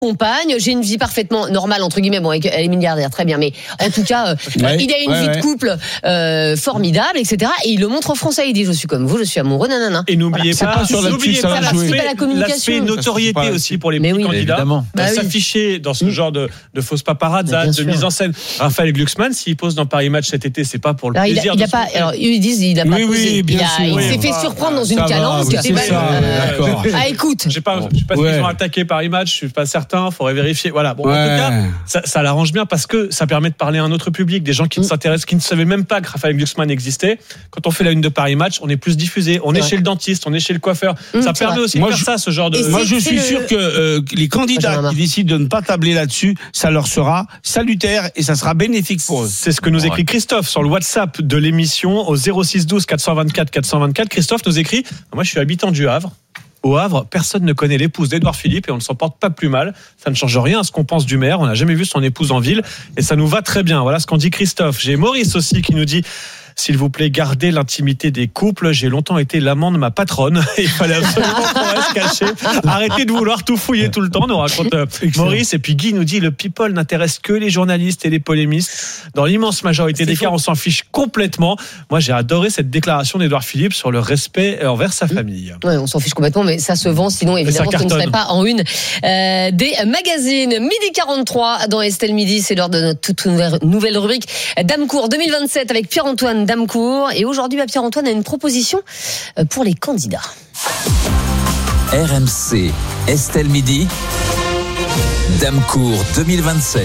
compagne, j'ai une vie parfaitement normale entre guillemets, bon elle est milliardaire très bien, mais en tout cas il a une vie de couple formidable, etc. Et il le montre aux Français, il dit je suis comme vous, je suis amoureux, nanana. Et n'oubliez pas l'aspect notoriété aussi pour les petits candidats. S'afficher dans ce genre de fausses paparazzi, de mise en scène. Raphaël Glucksmann, s'il pose dans Paris Match cet été, c'est pas pour le plaisir. Ils disent il a pas posé. Il s'est fait surprendre dans une calanque. Écoute, je sais pas s'ils ont attaqué Paris Match, je suis pas certain. Faudrait vérifier. Voilà. Bon, en tout cas, ça l'arrange bien parce que ça permet de parler à un autre public, des gens qui ne s'intéressent, qui ne savaient même pas que Raphaël Glucksmann existait. Quand on fait la une de Paris Match, on est plus diffusé. On est chez le dentiste, on est chez le coiffeur. Ça permet aussi de faire ça, ce genre de. Moi, je suis sûr que les candidats qui décident de ne pas tabler là-dessus, ça leur sera salutaire et ça sera bénéfique pour eux. C'est ce que nous écrit Christophe sur le WhatsApp de l'émission au 06 12 424 424. Christophe nous écrit: moi, je suis habitant du Havre. Au Havre, personne ne connaît l'épouse d'Édouard Philippe et on ne s'en porte pas plus mal. Ça ne change rien à ce qu'on pense du maire. On n'a jamais vu son épouse en ville et ça nous va très bien. Voilà ce qu'en dit Christophe. J'ai Maurice aussi qui nous dit: s'il vous plaît, gardez l'intimité des couples. J'ai longtemps été l'amant de ma patronne. Il fallait absolument qu'on reste caché. Arrêtez de vouloir tout fouiller tout le temps, nous raconte Maurice. Et puis Guy nous dit: le people n'intéresse que les journalistes et les polémistes. Dans l'immense majorité des cas, on s'en fiche complètement. Moi, j'ai adoré cette déclaration d'Édouard Philippe sur le respect envers sa famille. Ouais, on s'en fiche complètement, mais ça se vend. Sinon, évidemment, ce ne serait pas en une des magazines. Midi 43 dans Estelle Midi. C'est l'heure de notre toute nouvelle rubrique Damecourt 2027 avec Pierre-Antoine Damecourt. Et aujourd'hui, Pierre-Antoine a une proposition pour les candidats. RMC, Estelle Midi, Damecourt 2027.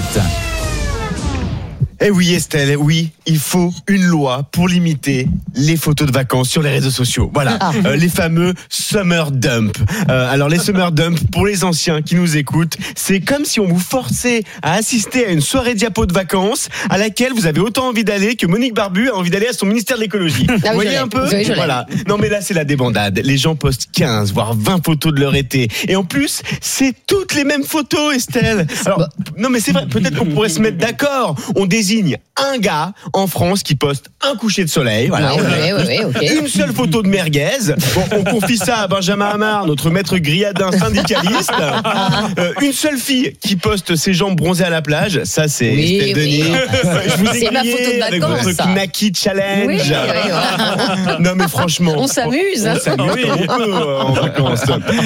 Eh oui Estelle, oui, il faut une loi pour limiter les photos de vacances sur les réseaux sociaux. Voilà, les fameux summer dump. Alors les summer dump, pour les anciens qui nous écoutent, c'est comme si on vous forçait à assister à une soirée diapo de vacances à laquelle vous avez autant envie d'aller que Monique Barbu a envie d'aller à son ministère de l'écologie. Vous voyez un peu ? Voilà. Non mais là c'est la débandade. Les gens postent 15 voire 20 photos de leur été. Et en plus, c'est toutes les mêmes photos Estelle. Alors, non mais c'est vrai, peut-être qu'on pourrait se mettre d'accord. On désigne un gars en France qui poste un coucher de soleil, voilà, okay. Une seule photo de merguez. Bon, on confie ça à Benjamin Hamar, notre maître grilladin syndicaliste. Une seule fille qui poste ses jambes bronzées à la plage, ça c'est Estelle Denis. Je vous ai c'est ma photo de avec vacances, votre Knacky Challenge. Non mais franchement, on s'amuse. On s'amuse en vacances.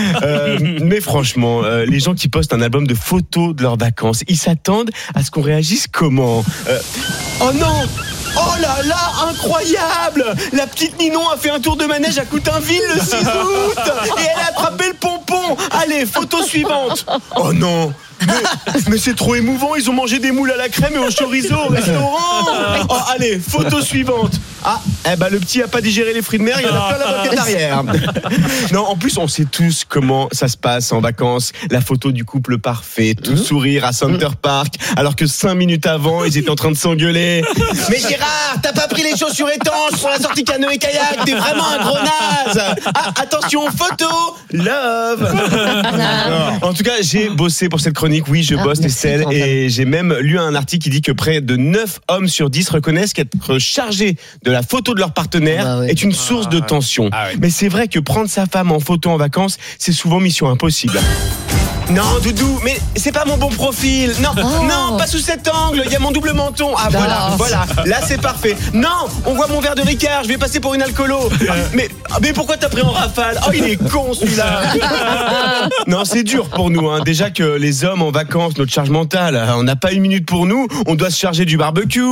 Mais franchement, les gens qui postent un album de photos de leurs vacances, ils s'attendent à ce qu'on réagisse comment ? Oh non! Oh là là, incroyable! La petite Ninon a fait un tour de manège à Coutainville le 6 août et elle a attrapé le pompon. Allez, photo suivante. Oh non! Mais c'est trop émouvant, ils ont mangé des moules à la crème et au chorizo au restaurant. Oh, allez, photo suivante. Le petit a pas digéré les fruits de mer, il y en a plein la moquette arrière. Non, en plus on sait tous comment ça se passe en vacances. La photo du couple parfait, tout sourire à Center Park, alors que 5 minutes avant ils étaient en train de s'engueuler. Mais Gérard, t'as pas pris les chaussures étanches pour la sortie canoë-kayak, t'es vraiment un gros naze. Attention, photo, love. En tout cas, j'ai bossé pour cette chronique. Oui, je bosse Estelle et j'ai même lu un article qui dit que près de 9 hommes sur 10 reconnaissent qu'être chargé de la photo de leur partenaire est une source de tension. Mais c'est vrai que prendre sa femme en photo en vacances, c'est souvent mission impossible. Non, Doudou, mais c'est pas mon bon profil. Non, non, pas sous cet angle. Il y a mon double menton. Voilà. Là, c'est parfait. Non, on voit mon verre de Ricard. Je vais passer pour une alcoolo. Mais pourquoi t'as pris en rafale ? Oh, il est con celui-là. Non, c'est dur pour nous. Déjà que les hommes en vacances, notre charge mentale, on n'a pas une minute pour nous. On doit se charger du barbecue.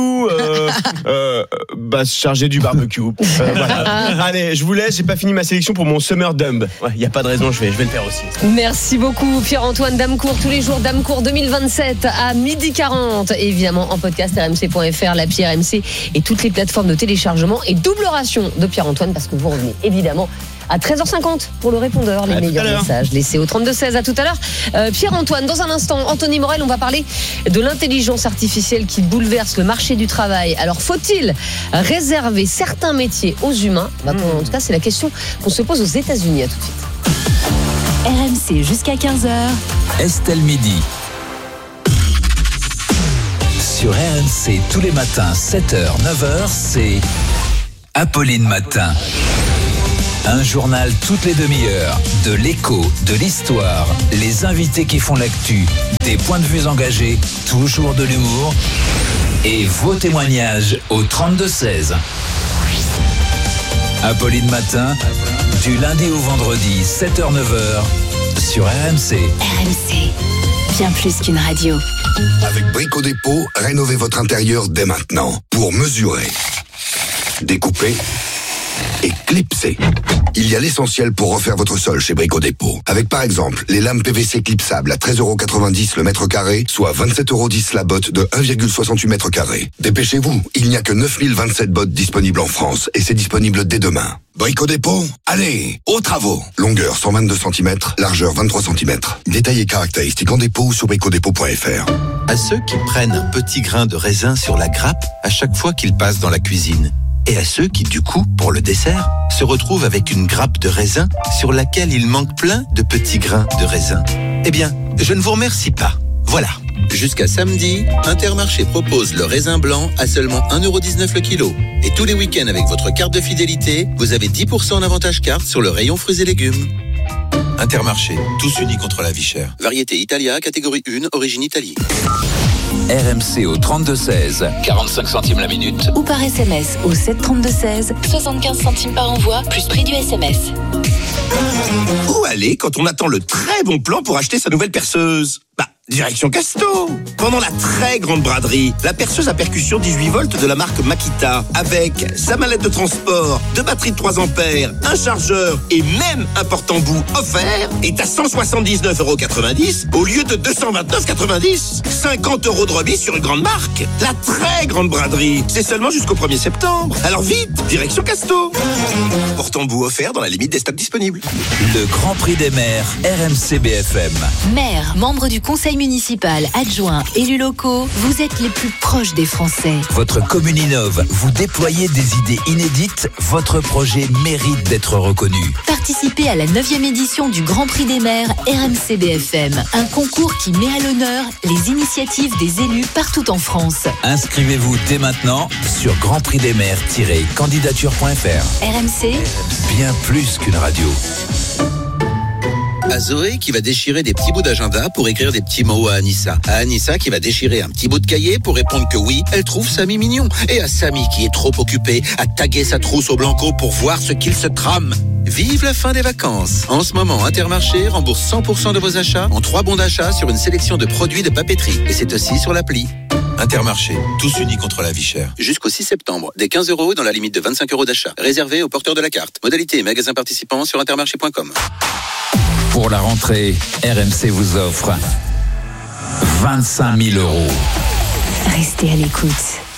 Se charger du barbecue. Voilà. Allez, je vous laisse. J'ai pas fini ma sélection pour mon summer dumb. Il y a pas de raison. Je vais le faire aussi. Merci beaucoup, Pierre-Antoine Damecourt. Tous les jours, Damecourt 2027 à 12h40. Évidemment, en podcast rmc.fr, l'appli RMC et toutes les plateformes de téléchargement et double ration de Pierre-Antoine parce que vous revenez évidemment à 13h50 pour le répondeur, les meilleurs messages laissés au 32-16. À tout à l'heure. Pierre-Antoine, dans un instant, Anthony Morel, on va parler de l'intelligence artificielle qui bouleverse le marché du travail. Alors, faut-il réserver certains métiers aux humains ? En tout cas, c'est la question qu'on se pose aux États-Unis. À tout de suite. RMC jusqu'à 15h. Estelle Midi. Sur RMC tous les matins, 7h, 9h, c'est Apolline Matin. Un journal toutes les demi-heures, de l'écho, de l'histoire, les invités qui font l'actu, Des points de vue engagés, toujours de l'humour et vos témoignages au 32-16. Apolline Matin, du lundi au vendredi, 7h-9h, sur RMC. RMC, bien plus qu'une radio. Avec Brico Dépôt, rénovez votre intérieur dès maintenant pour mesurer, découper et clipser. Il y a l'essentiel pour refaire votre sol chez Brico Dépôt. Avec par exemple les lames PVC clipsables à 13,90€ le mètre carré, soit 27,10€ la botte de 1,68 mètres carrés. Dépêchez-vous, il n'y a que 9027 bottes disponibles en France et c'est disponible dès demain. Brico Dépôt, allez, aux travaux. Longueur 122 cm, largeur 23 cm. Détails et caractéristiques en dépôt ou sur bricodépôt.fr. À ceux qui prennent un petit grain de raisin sur la grappe à chaque fois qu'ils passent dans la cuisine. Et à ceux qui, du coup, pour le dessert, se retrouvent avec une grappe de raisin sur laquelle il manque plein de petits grains de raisin. Eh bien, je ne vous remercie pas. Voilà. Jusqu'à samedi, Intermarché propose le raisin blanc à seulement 1,19€ le kilo. Et tous les week-ends avec votre carte de fidélité, vous avez 10% en avantage carte sur le rayon fruits et légumes. Intermarché, tous unis contre la vie chère. Variété Italia, catégorie 1, origine Italie. RMC au 32-16, 45 centimes la minute. Ou par SMS au 732-16, 75 centimes par envoi, plus prix du SMS. Où aller quand on attend le très bon plan pour acheter sa nouvelle perceuse ? Direction Casto. Pendant la très grande braderie, la perceuse à percussion 18 volts de la marque Makita, avec sa mallette de transport, 2 batteries de 3 ampères, un chargeur et même un porte-embout offert, est à 179,90€ au lieu de 229,90€. 50€ de remise sur une grande marque. La très grande braderie, c'est seulement jusqu'au 1er septembre. Alors vite, direction Casto. Porte-embout offert dans la limite des stocks disponibles. Le Grand Prix des maires, RMC BFM. Maire, membre du conseil municipal, adjoint, élus locaux, vous êtes les plus proches des Français. Votre commune innove, vous déployez des idées inédites, votre projet mérite d'être reconnu. Participez à la 9e édition du Grand Prix des maires RMC BFM, un concours qui met à l'honneur les initiatives des élus partout en France. Inscrivez-vous dès maintenant sur grandprixdesmaires-candidature.fr. RMC, Bien plus qu'une radio. À Zoé qui va déchirer des petits bouts d'agenda pour écrire des petits mots à Anissa. À Anissa qui va déchirer un petit bout de cahier pour répondre que oui, elle trouve Samy mignon. Et à Samy qui est trop occupé à taguer sa trousse au blanco pour voir ce qu'il se trame. Vive la fin des vacances. En ce moment, Intermarché rembourse 100% de vos achats en 3 bons d'achat sur une sélection de produits de papeterie. Et c'est aussi sur l'appli. Intermarché, tous unis contre la vie chère. Jusqu'au 6 septembre, des 15€ dans la limite de 25€ d'achat. Réservé aux porteurs de la carte. Modalité et magasins participants sur intermarché.com. Pour la rentrée, RMC vous offre 25 000 €. restez à l'écoute.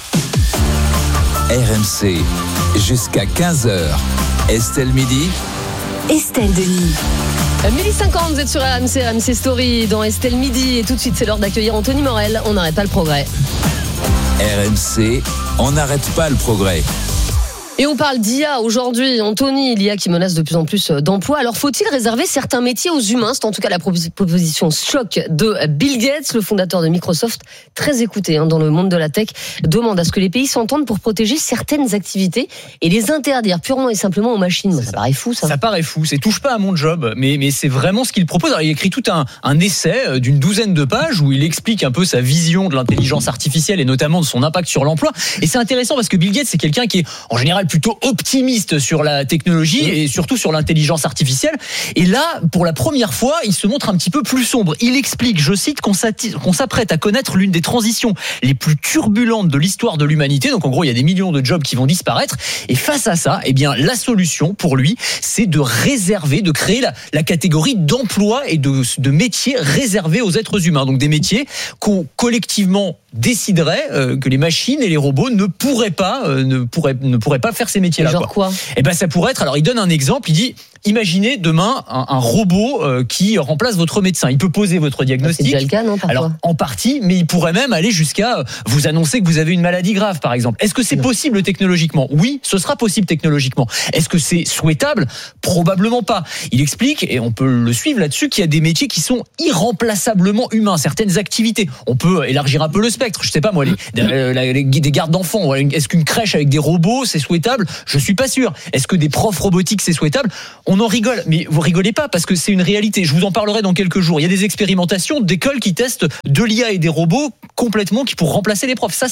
RMC, jusqu'à 15h. Estelle Midi. Estelle Denis. 12h50, vous êtes sur RMC, RMC Story dans Estelle Midi. Et tout de suite, c'est l'heure d'accueillir Anthony Morel. On n'arrête pas le progrès. RMC, on n'arrête pas le progrès. Et on parle d'IA aujourd'hui. Anthony, l'IA qui menace de plus en plus d'emplois. Alors faut-il réserver certains métiers aux humains ? C'est en tout cas la proposition choc de Bill Gates, le fondateur de Microsoft, très écouté dans le monde de la tech, demande à ce que les pays s'entendent pour protéger certaines activités et les interdire purement et simplement aux machines. Ça paraît fou, ça. Ça paraît fou. C'est touche pas à mon job, mais c'est vraiment ce qu'il propose. Alors, il écrit tout un essai d'une 12aine de pages où il explique un peu sa vision de l'intelligence artificielle et notamment de son impact sur l'emploi. Et c'est intéressant parce que Bill Gates, c'est quelqu'un qui est en général plutôt optimiste sur la technologie et surtout sur l'intelligence artificielle. Et là, pour la première fois, il se montre un petit peu plus sombre. Il explique, je cite, qu'on s'apprête à connaître l'une des transitions les plus turbulentes de l'histoire de l'humanité. Donc en gros, il y a des millions de jobs qui vont disparaître. Et face à ça, eh bien, la solution pour lui, c'est de réserver, de créer la catégorie d'emplois et de métiers réservés aux êtres humains. Donc des métiers qu'on collectivement déciderait que les machines et les robots ne pourraient pas faire ces métiers-là. Genre quoi ? Eh ben ça pourrait être. Alors il donne un exemple. Il dit imaginez demain un robot qui remplace votre médecin. Il peut poser votre diagnostic. C'est déjà le cas, non ? Alors en partie, mais il pourrait même aller jusqu'à vous annoncer que vous avez une maladie grave, par exemple. Est-ce que c'est possible technologiquement ? Oui, ce sera possible technologiquement. Est-ce que c'est souhaitable ? Probablement pas. Il explique, et on peut le suivre là-dessus, qu'il y a des métiers qui sont irremplaçablement humains. Certaines activités. On peut élargir un peu le spectre. Je sais pas moi, des gardes d'enfants. Est-ce qu'une crèche avec des robots c'est souhaitable ? Je suis pas sûr. Est-ce que des profs robotiques c'est souhaitable ? on en rigole, mais vous rigolez pas parce que c'est une réalité. Je vous en parlerai dans quelques jours. Il y a des expérimentations d'écoles qui testent de l'IA et des robots complètement pour remplacer les profs. Ça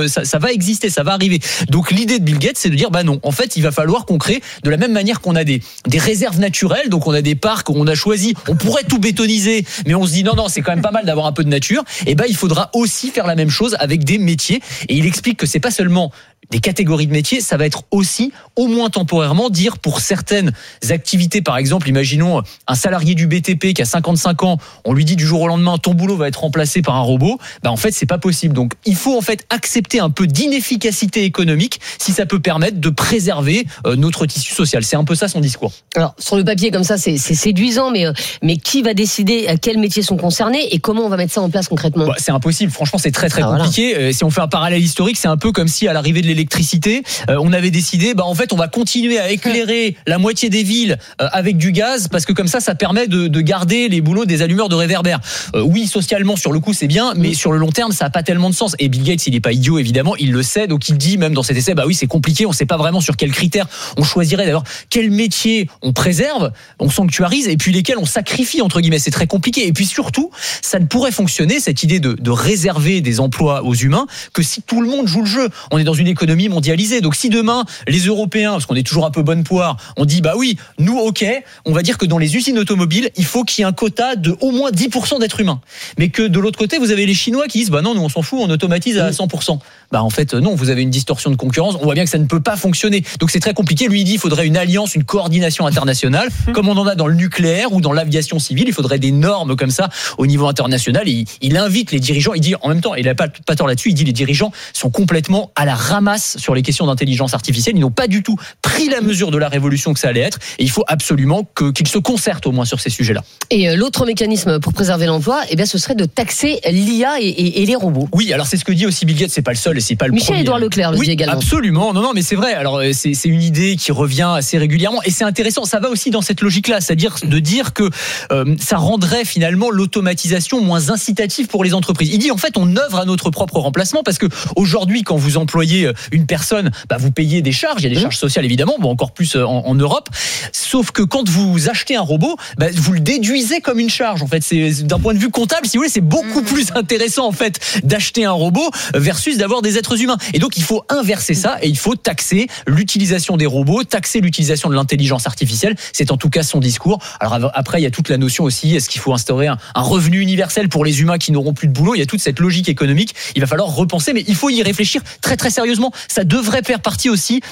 va exister, ça va arriver. Donc l'idée de Bill Gates, c'est de dire non, en fait, il va falloir qu'on crée de la même manière qu'on a des réserves naturelles. Donc on a des parcs où on a choisi, on pourrait tout bétoniser, mais on se dit non, c'est quand même pas mal d'avoir un peu de nature. Et il faudra aussi faire la même chose avec des métiers. Et il explique que c'est pas seulement des catégories de métiers, ça va être aussi, au moins temporairement, dire pour certaines activités, par exemple, imaginons un salarié du BTP qui a 55 ans, on lui dit du jour au lendemain, ton boulot va être remplacé par un robot, en fait, c'est pas possible. Donc, il faut en fait accepter un peu d'inefficacité économique si ça peut permettre de préserver notre tissu social. C'est un peu ça son discours. Alors, sur le papier, comme ça, c'est séduisant, mais qui va décider à quels métiers sont concernés et comment on va mettre ça en place concrètement ? C'est impossible. Franchement, c'est très compliqué. Voilà. Si on fait un parallèle historique, c'est un peu comme si à l'arrivée de l'électricité, on avait décidé, en fait, on va continuer à éclairer la moitié des villes avec du gaz parce que comme ça permet de garder les boulots des allumeurs de réverbères. Oui, socialement, sur le coup, c'est bien, mais sur le long terme, ça n'a pas tellement de sens. Et Bill Gates, il n'est pas idiot, évidemment, il le sait, donc il dit même dans cet essai, oui, c'est compliqué, on ne sait pas vraiment sur quels critères on choisirait d'ailleurs, quel métier on préserve, on sanctuarise, et puis lesquels on sacrifie, entre guillemets. C'est très compliqué. Et puis surtout, ça ne pourrait fonctionner, cette idée de réserver des emplois aux humains, que si tout le monde joue le jeu. On est dans une économie mondialisée. Donc si demain, les Européens, parce qu'on est toujours un peu bonne poire, on dit oui, nous ok, on va dire que dans les usines automobiles, il faut qu'il y ait un quota de au moins 10% d'êtres humains. Mais que de l'autre côté, vous avez les Chinois qui disent non, nous on s'en fout, on automatise à 100%. En fait non, vous avez une distorsion de concurrence, on voit bien que ça ne peut pas fonctionner. Donc c'est très compliqué. Lui il dit il faudrait une alliance, une coordination internationale, comme on en a dans le nucléaire ou dans l'aviation civile. Il faudrait des normes comme ça au niveau international. Et il invite les dirigeants, il dit en même temps, il n'a pas tort là-dessus, il dit les dirigeants sont complètement à la ramasse sur les questions d'intelligence artificielle. Ils n'ont pas du tout pris la mesure de la révolution que ça allait être. Et il faut absolument qu'ils se concertent au moins sur ces sujets-là. Et l'autre mécanisme pour préserver l'emploi, ce serait de taxer l'IA et les robots. Oui, alors c'est ce que dit aussi Bill Gates, c'est pas le seul et c'est pas le premier. Michel-Édouard Leclerc le dit également. Absolument, non, mais c'est vrai. Alors c'est une idée qui revient assez régulièrement et c'est intéressant. Ça va aussi dans cette logique-là, c'est-à-dire de dire que ça rendrait finalement l'automatisation moins incitative pour les entreprises. Il dit en fait on œuvre à notre propre remplacement parce que aujourd'hui quand vous employez une personne, vous payez des charges, il y a des charges sociales évidemment, encore plus en Europe. Sauf que quand vous achetez un robot, vous le déduisez comme une charge. En fait, c'est d'un point de vue comptable, si vous voulez, c'est beaucoup plus intéressant en fait d'acheter un robot versus d'avoir des êtres humains. Et donc il faut inverser ça et il faut taxer l'utilisation des robots, taxer l'utilisation de l'intelligence artificielle. C'est en tout cas son discours. Alors après, il y a toute la notion aussi, est-ce qu'il faut instaurer un revenu universel pour les humains qui n'auront plus de boulot? Il y a toute cette logique économique. Il va falloir repenser, mais il faut y réfléchir très très sérieusement. Ça devrait faire partie aussi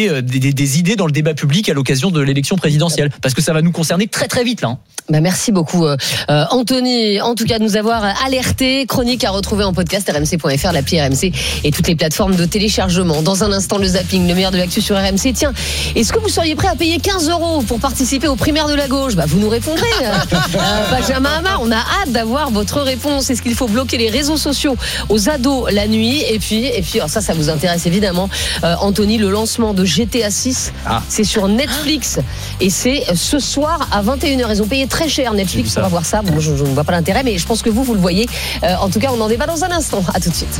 des idées dans le débat public à l'occasion de l'élection présidentielle, parce que ça va nous concerner très très vite là. Merci beaucoup Anthony, en tout cas de nous avoir alerté. Chronique à retrouver en podcast rmc.fr, l'appli RMC et toutes les plateformes de téléchargement. Dans un instant, le zapping, le meilleur de l'actu sur RMC. Tiens, est-ce que vous seriez prêt à payer 15 € pour participer aux primaires de la gauche? Vous nous répondrez. Benjamin Hamar, on a hâte d'avoir votre réponse. Est-ce qu'il faut bloquer les réseaux sociaux aux ados la nuit? Et puis alors ça vous intéresse évidemment, Anthony, le lancement de GTA 6. C'est sur Netflix et c'est ce soir à 21h. Ils ont payé très cher Netflix pour avoir ça. Bon, je ne vois pas l'intérêt, mais je pense que vous le voyez. En tout cas, on en débat dans un instant. À tout de suite.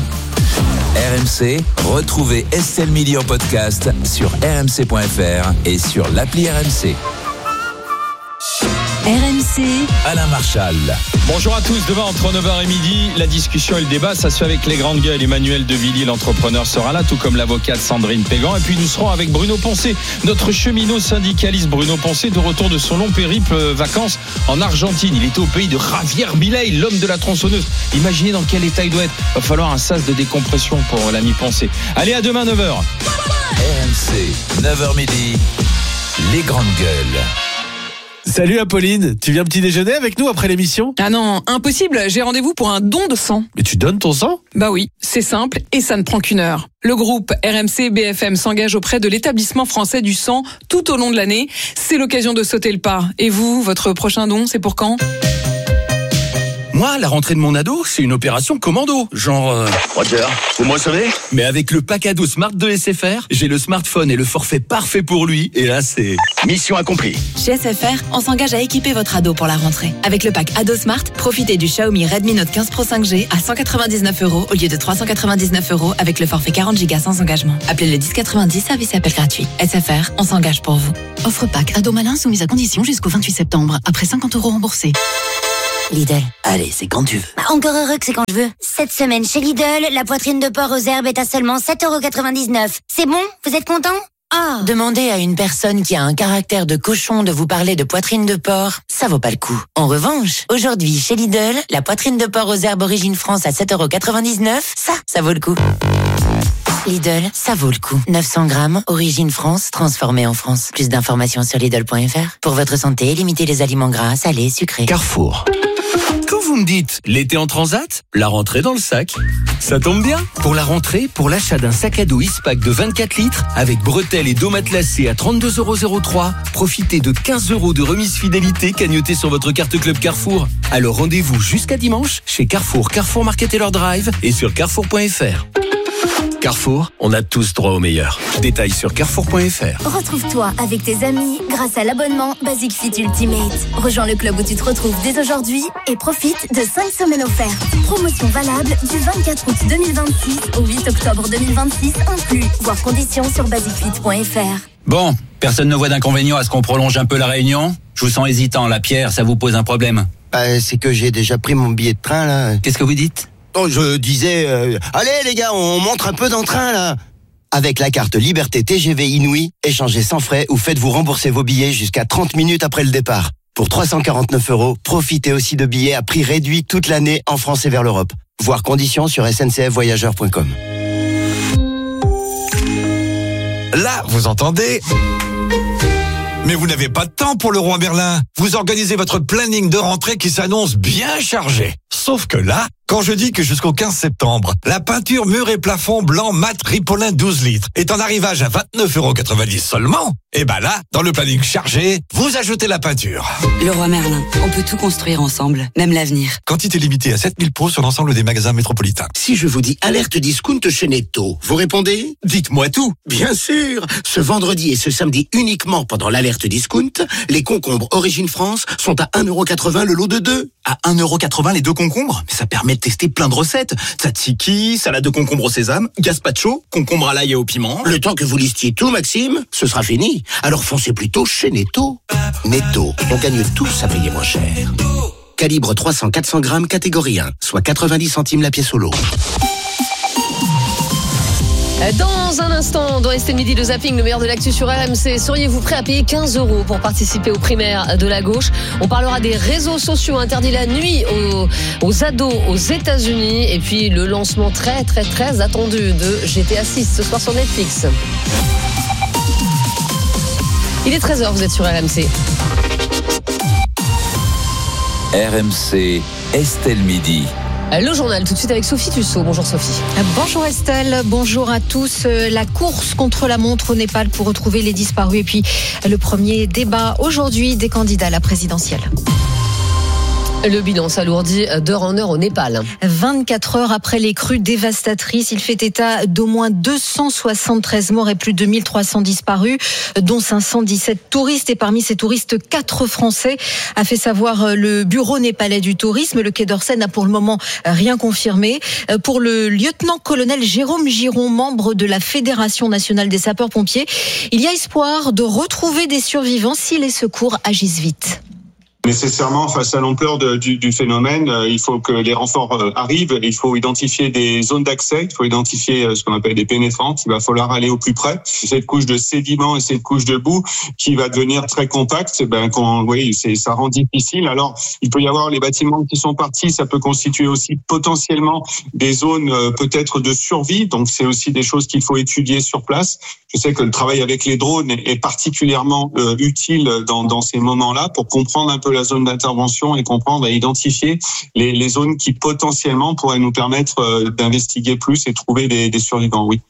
RMC, retrouvez Estelle Midi en podcast sur rmc.fr et sur l'appli RMC. RMC, Alain Marchal. Bonjour à tous, demain entre 9h et midi, la discussion et le débat, ça se fait avec les grandes gueules. Emmanuel Devilliers, l'entrepreneur, sera là, tout comme l'avocate Sandrine Pégan. Et puis nous serons avec Bruno Poncet, notre cheminot syndicaliste Bruno Poncet, de retour de son long périple vacances en Argentine. Il était au pays de Javier Milei, l'homme de la tronçonneuse. Imaginez dans quel état il doit être. Il va falloir un sas de décompression pour l'ami Poncet. Allez, à demain 9h. RMC, 9h midi, les grandes gueules. Salut Apolline, tu viens petit déjeuner avec nous après l'émission? Ah non, impossible, j'ai rendez-vous pour un don de sang. Mais tu donnes ton sang? Bah oui, c'est simple et ça ne prend qu'une heure. Le groupe RMC BFM s'engage auprès de l'établissement français du sang tout au long de l'année. C'est l'occasion de sauter le pas. Et vous, votre prochain don, c'est pour quand? Moi, la rentrée de mon ado, c'est une opération commando. Genre... Roger, vous me recevez? Mais avec le pack ado Smart de SFR, j'ai le smartphone et le forfait parfait pour lui. Et là, c'est... Mission accomplie. Chez SFR, on s'engage à équiper votre ado pour la rentrée. Avec le pack Ado Smart, profitez du Xiaomi Redmi Note 15 Pro 5G à 199 € au lieu de 399 € avec le forfait 40 Go sans engagement. Appelez le 1090, service et appel gratuit. SFR, on s'engage pour vous. Offre pack ado malin soumise à condition jusqu'au 28 septembre. Après 50 € remboursés. Lidl, allez, c'est quand tu veux. Encore heureux que c'est quand je veux. Cette semaine chez Lidl, la poitrine de porc aux herbes est à seulement 7,99 €. C'est bon? Vous êtes content? Ah. Demandez à une personne qui a un caractère de cochon de vous parler de poitrine de porc, ça vaut pas le coup. En revanche, aujourd'hui, chez Lidl, la poitrine de porc aux herbes Origine France à 7,99 €, ça vaut le coup. Lidl, ça vaut le coup. 900 grammes, Origine France, transformée en France. Plus d'informations sur Lidl.fr. Pour votre santé, limitez les aliments gras, salés, sucrés. Carrefour. Quand vous me dites l'été en transat, la rentrée dans le sac, ça tombe bien. Pour la rentrée, pour l'achat d'un sac à dos Eastpak de 24 litres avec bretelles et dos matelassés à 32,03 €, profitez de 15 € de remise fidélité cagnotée sur votre carte Club Carrefour. Alors rendez-vous jusqu'à dimanche chez Carrefour, Carrefour Market et leur drive et sur carrefour.fr. Carrefour, on a tous droit au meilleur. Détails sur carrefour.fr. Retrouve-toi avec tes amis grâce à l'abonnement Basic Fit Ultimate. Rejoins le club où tu te retrouves dès aujourd'hui et profite de 5 semaines offertes. Promotion valable du 24 août 2026 au 8 octobre 2026 inclus. Voir conditions sur basicfit.fr. Bon, personne ne voit d'inconvénient à ce qu'on prolonge un peu la réunion? Je vous sens hésitant, la Pierre, ça vous pose un problème? C'est que j'ai déjà pris mon billet de train, là. Qu'est-ce que vous dites? Oh, je disais, allez les gars, on montre un peu d'entrain là. Avec la carte Liberté TGV Inouï, échangez sans frais ou faites-vous rembourser vos billets jusqu'à 30 minutes après le départ. Pour 349 €, profitez aussi de billets à prix réduit toute l'année en France et vers l'Europe. Voir conditions sur sncfvoyageurs.com. Là, vous entendez ? Mais vous n'avez pas de temps pour le roi Merlin. Vous organisez votre planning de rentrée qui s'annonce bien chargé. Sauf que là, quand je dis que jusqu'au 15 septembre, la peinture mur et plafond blanc mat Ripolin 12 litres est en arrivage à 29,90 € seulement, et ben là, dans le planning chargé, vous ajoutez la peinture. Le roi Merlin, on peut tout construire ensemble, même l'avenir. Quantité limitée à 7000 pots sur l'ensemble des magasins métropolitains. Si je vous dis alerte discount chez Netto, vous répondez? Dites-moi tout. Bien sûr. Ce vendredi et ce samedi uniquement pendant l'alerte discount, les concombres Origine France sont à 1,80 € le lot de 2. À 1,80 € les 2 concombres? Mais ça permet de tester plein de recettes. Tzatziki, salade de concombre au sésame, gazpacho, concombre à l'ail et au piment. Le temps que vous listiez tout, Maxime, ce sera fini. Alors foncez plutôt chez Netto. Netto, on gagne tous à payer moins cher. Calibre 300-400 grammes catégorie 1, soit 90 centimes la pièce au lot. Dans un instant, dans Estelle Midi, le zapping, le meilleur de l'actu sur RMC. Seriez-vous prêt à payer 15 € pour participer aux primaires de la gauche? On parlera des réseaux sociaux interdits la nuit aux ados aux États-Unis. Et puis le lancement très attendu de GTA 6 ce soir sur Netflix. Il est 13h, vous êtes sur RMC. RMC, Estelle Midi. Le journal, tout de suite avec Sophie Tussaud. Bonjour Sophie. Bonjour Estelle, bonjour à tous. La course contre la montre au Népal pour retrouver les disparus. Et puis le premier débat aujourd'hui des candidats à la présidentielle. Le bilan s'alourdit d'heure en heure au Népal. 24 heures après les crues dévastatrices, il fait état d'au moins 273 morts et plus de 1300 disparus, dont 517 touristes. Et parmi ces touristes, 4 Français, a fait savoir le bureau népalais du tourisme. Le Quai d'Orsay n'a pour le moment rien confirmé. Pour le lieutenant-colonel Jérôme Giron, membre de la Fédération nationale des sapeurs-pompiers, il y a espoir de retrouver des survivants si les secours agissent vite. Nécessairement, face à l'ampleur du phénomène, il faut que les renforts arrivent. Il faut identifier des zones d'accès. Il faut identifier ce qu'on appelle des pénétrantes. Il va falloir aller au plus près. Cette couche de sédiments et cette couche de boue qui va devenir très compacte, ça rend difficile. Alors, il peut y avoir les bâtiments qui sont partis. Ça peut constituer aussi potentiellement des zones peut-être de survie. Donc, c'est aussi des choses qu'il faut étudier sur place. Je sais que le travail avec les drones est particulièrement utile dans ces moments-là pour comprendre un peu la zone d'intervention et comprendre et identifier les zones qui potentiellement pourraient nous permettre d'investiguer plus et trouver des survivants, oui.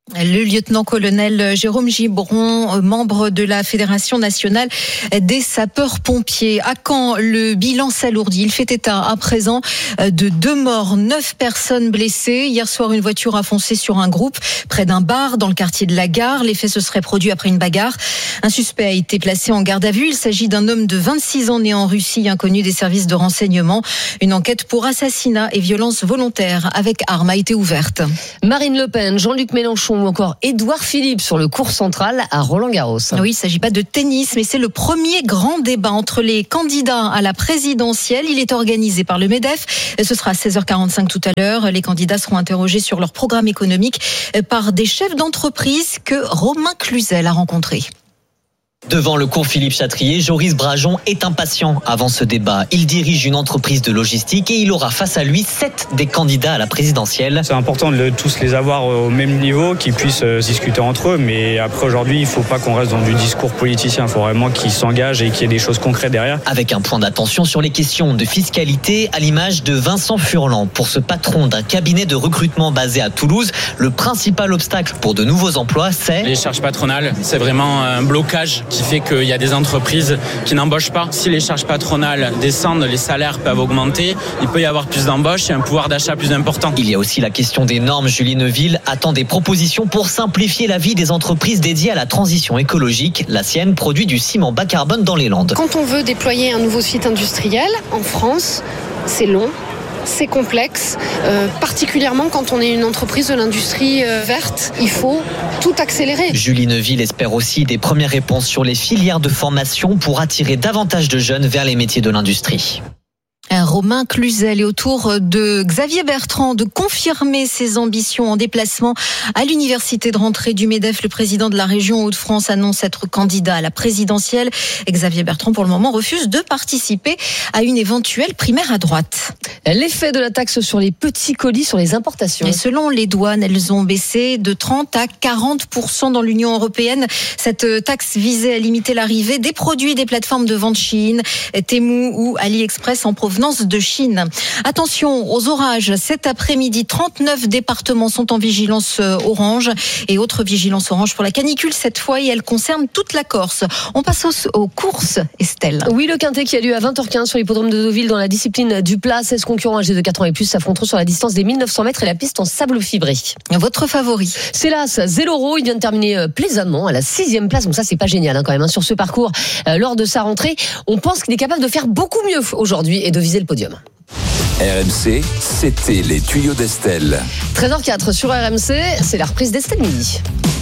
Le lieutenant-colonel Jérôme Gibron, membre de la Fédération nationale des sapeurs-pompiers. À Caen, le bilan s'alourdit. Il fait état à présent de 2 morts, 9 personnes blessées. Hier soir, une voiture a foncé sur un groupe près d'un bar dans le quartier de la Gare. Les faits se seraient produits après une bagarre. Un suspect a été placé en garde à vue. Il s'agit d'un homme de 26 ans né en Russie, inconnu des services de renseignement. Une enquête pour assassinat et violence volontaire avec arme a été ouverte. Marine Le Pen, Jean-Luc Mélenchon ou encore Édouard Philippe sur le cours central à Roland-Garros. Oui, il ne s'agit pas de tennis, mais c'est le premier grand débat entre les candidats à la présidentielle. Il est organisé par le MEDEF. Ce sera à 16h45 tout à l'heure. Les candidats seront interrogés sur leur programme économique par des chefs d'entreprise que Romain Cluzel a rencontrés. Devant le cours Philippe Chatrier, Joris Brajon est impatient avant ce débat. Il dirige une entreprise de logistique et il aura face à lui 7 des candidats à la présidentielle. C'est important de tous les avoir au même niveau, qu'ils puissent discuter entre eux. Mais après, aujourd'hui, il ne faut pas qu'on reste dans du discours politicien. Il faut vraiment qu'ils s'engagent et qu'il y ait des choses concrètes derrière. Avec un point d'attention sur les questions de fiscalité, à l'image de Vincent Furlan. Pour ce patron d'un cabinet de recrutement basé à Toulouse, le principal obstacle pour de nouveaux emplois, c'est... les charges patronales. C'est vraiment un blocage qui fait qu'il y a des entreprises qui n'embauchent pas. Si les charges patronales descendent, les salaires peuvent augmenter, il peut y avoir plus d'embauches et un pouvoir d'achat plus important. Il y a aussi la question des normes. Julie Neuville attend des propositions pour simplifier la vie des entreprises dédiées à la transition écologique. La sienne produit du ciment bas carbone dans les Landes. Quand on veut déployer un nouveau site industriel en France, c'est long. C'est complexe, particulièrement quand on est une entreprise de l'industrie verte. Il faut tout accélérer. Julie Neuville espère aussi des premières réponses sur les filières de formation pour attirer davantage de jeunes vers les métiers de l'industrie. Romain Cluzel est autour de Xavier Bertrand de confirmer ses ambitions en déplacement à l'université de rentrée du MEDEF. Le président de la région Hauts-de-France annonce être candidat à la présidentielle. Xavier Bertrand, pour le moment, refuse de participer à une éventuelle primaire à droite. L'effet de la taxe sur les petits colis sur les importations. Et selon les douanes, elles ont baissé de 30 à 40% dans l'Union européenne. Cette taxe visait à limiter l'arrivée des produits des plateformes de vente Chine, Temu ou AliExpress en provenance de Chine. Attention aux orages. Cet après-midi, 39 départements sont en vigilance orange et autre vigilance orange pour la canicule cette fois et elle concerne toute la Corse. On passe aux courses, Estelle. Oui, le quintet qui a lieu à 20h15 sur l'hippodrome de Deauville dans la discipline du plat. 16 concurrents âgés de 4 ans et plus s'affronteront sur la distance des 1900 mètres et la piste en sable fibré. Votre favori? C'est l'As Zelloro. Il vient de terminer plaisamment à la 6e place. Donc ça, c'est pas génial quand même sur ce parcours. Lors de sa rentrée, on pense qu'il est capable de faire beaucoup mieux aujourd'hui et de viser le podium. RMC, c'était les tuyaux d'Estelle. 13h04 sur RMC, c'est la reprise d'Estelle Midi.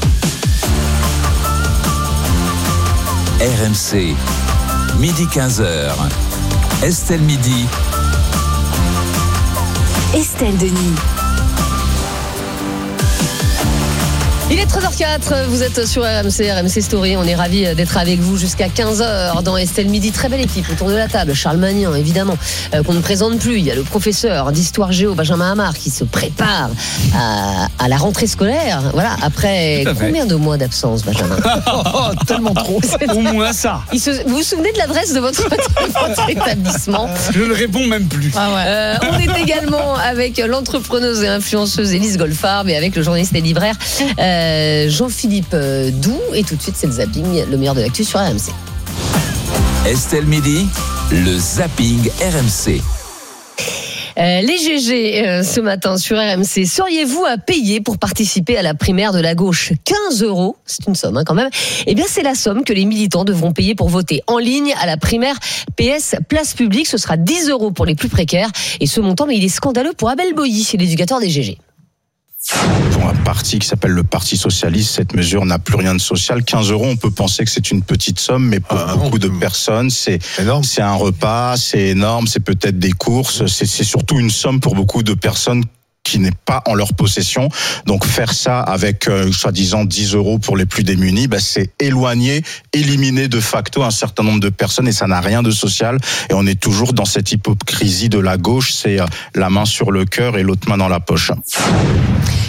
RMC, midi 15h. Estelle Midi. Estelle Denis. Il est 13h04, vous êtes sur RMC Story, on est ravis d'être avec vous jusqu'à 15h dans Estelle Midi. Très belle équipe autour de la table, Charles Magnan évidemment, qu'on ne présente plus. Il y a le professeur d'histoire géo Benjamin Hamar qui se prépare à la rentrée scolaire. Voilà, après combien de mois d'absence, Benjamin? Tellement trop, au moins ça. Vous vous souvenez de l'adresse de votre établissement? Je ne réponds même plus. On est également avec l'entrepreneuse et influenceuse Élise Goldfarb et avec le journaliste et libraire Jean-Philippe Doux. Et tout de suite, c'est le zapping, le meilleur de l'actu sur RMC. Estelle Midi, le zapping RMC. Les GG ce matin sur RMC. Seriez-vous à payer pour participer à la primaire de la gauche? 15 €, c'est une somme quand même. Eh bien, c'est la somme que les militants devront payer pour voter en ligne à la primaire PS Place Publique. Ce sera 10 € pour les plus précaires. Et ce montant, mais il est scandaleux pour Abel Boilly, l'éducateur des GG. Pour un parti qui s'appelle le Parti Socialiste, cette mesure n'a plus rien de social. 15 €, on peut penser que c'est une petite somme, mais pour beaucoup de personnes, c'est un repas, c'est énorme, c'est peut-être des courses, c'est surtout une somme pour beaucoup de personnes qui n'est pas en leur possession. Donc faire ça avec soi-disant 10 € pour les plus démunis, c'est éliminer de facto un certain nombre de personnes et ça n'a rien de social. Et on est toujours dans cette hypocrisie de la gauche, c'est la main sur le cœur et l'autre main dans la poche.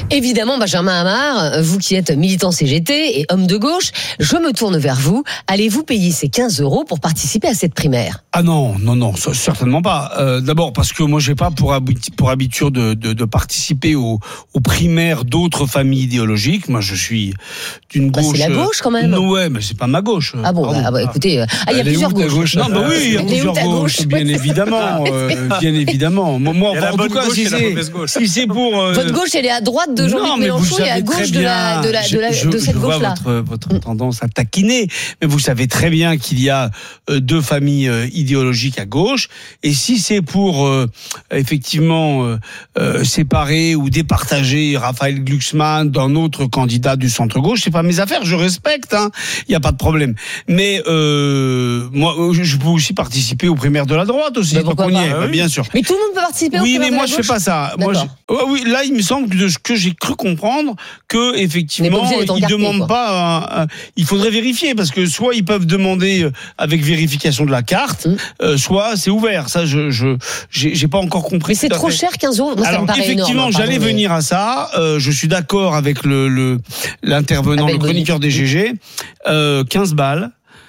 Évidemment, Benjamin Amar, vous qui êtes militant CGT et homme de gauche, je me tourne vers vous. Allez-vous payer ces 15 € pour participer à cette primaire ? Ah non, certainement pas. D'abord parce que moi j'ai pas pour habitude de participer aux primaires d'autres familles idéologiques. Moi je suis d'une gauche. C'est la gauche quand même. Ouais, mais c'est pas ma gauche. Ah bon, écoutez, il y a plusieurs gauches. Non, oui, il y a plusieurs gauches, bien évidemment, bien évidemment. Moi, en tout cas, si c'est pour votre gauche, elle est à droite de Jean-Luc Mélenchon et à gauche de cette gauche-là. Votre tendance à taquiner, mais vous savez très bien qu'il y a deux familles idéologiques à gauche, et si c'est pour effectivement séparer ou départager Raphaël Glucksmann d'un autre candidat du centre-gauche, c'est pas mes affaires, je respecte, il n'y a pas de problème. Mais moi, je peux aussi participer aux primaires de la droite aussi, bien sûr. Mais tout le monde peut participer aux primaires de la gauche. Oui, mais moi je fais pas ça. Oui, là il me semble que de ce que j'ai cru comprendre que effectivement ils demandent pas. Il faudrait vérifier parce que soit ils peuvent demander avec vérification de la carte, soit c'est ouvert. Ça, j'ai pas encore compris. Mais c'est trop cher, 15 €. Moi, alors effectivement, j'allais venir à ça. Je suis d'accord avec l'intervenant, le chroniqueur des GG. 15 balles.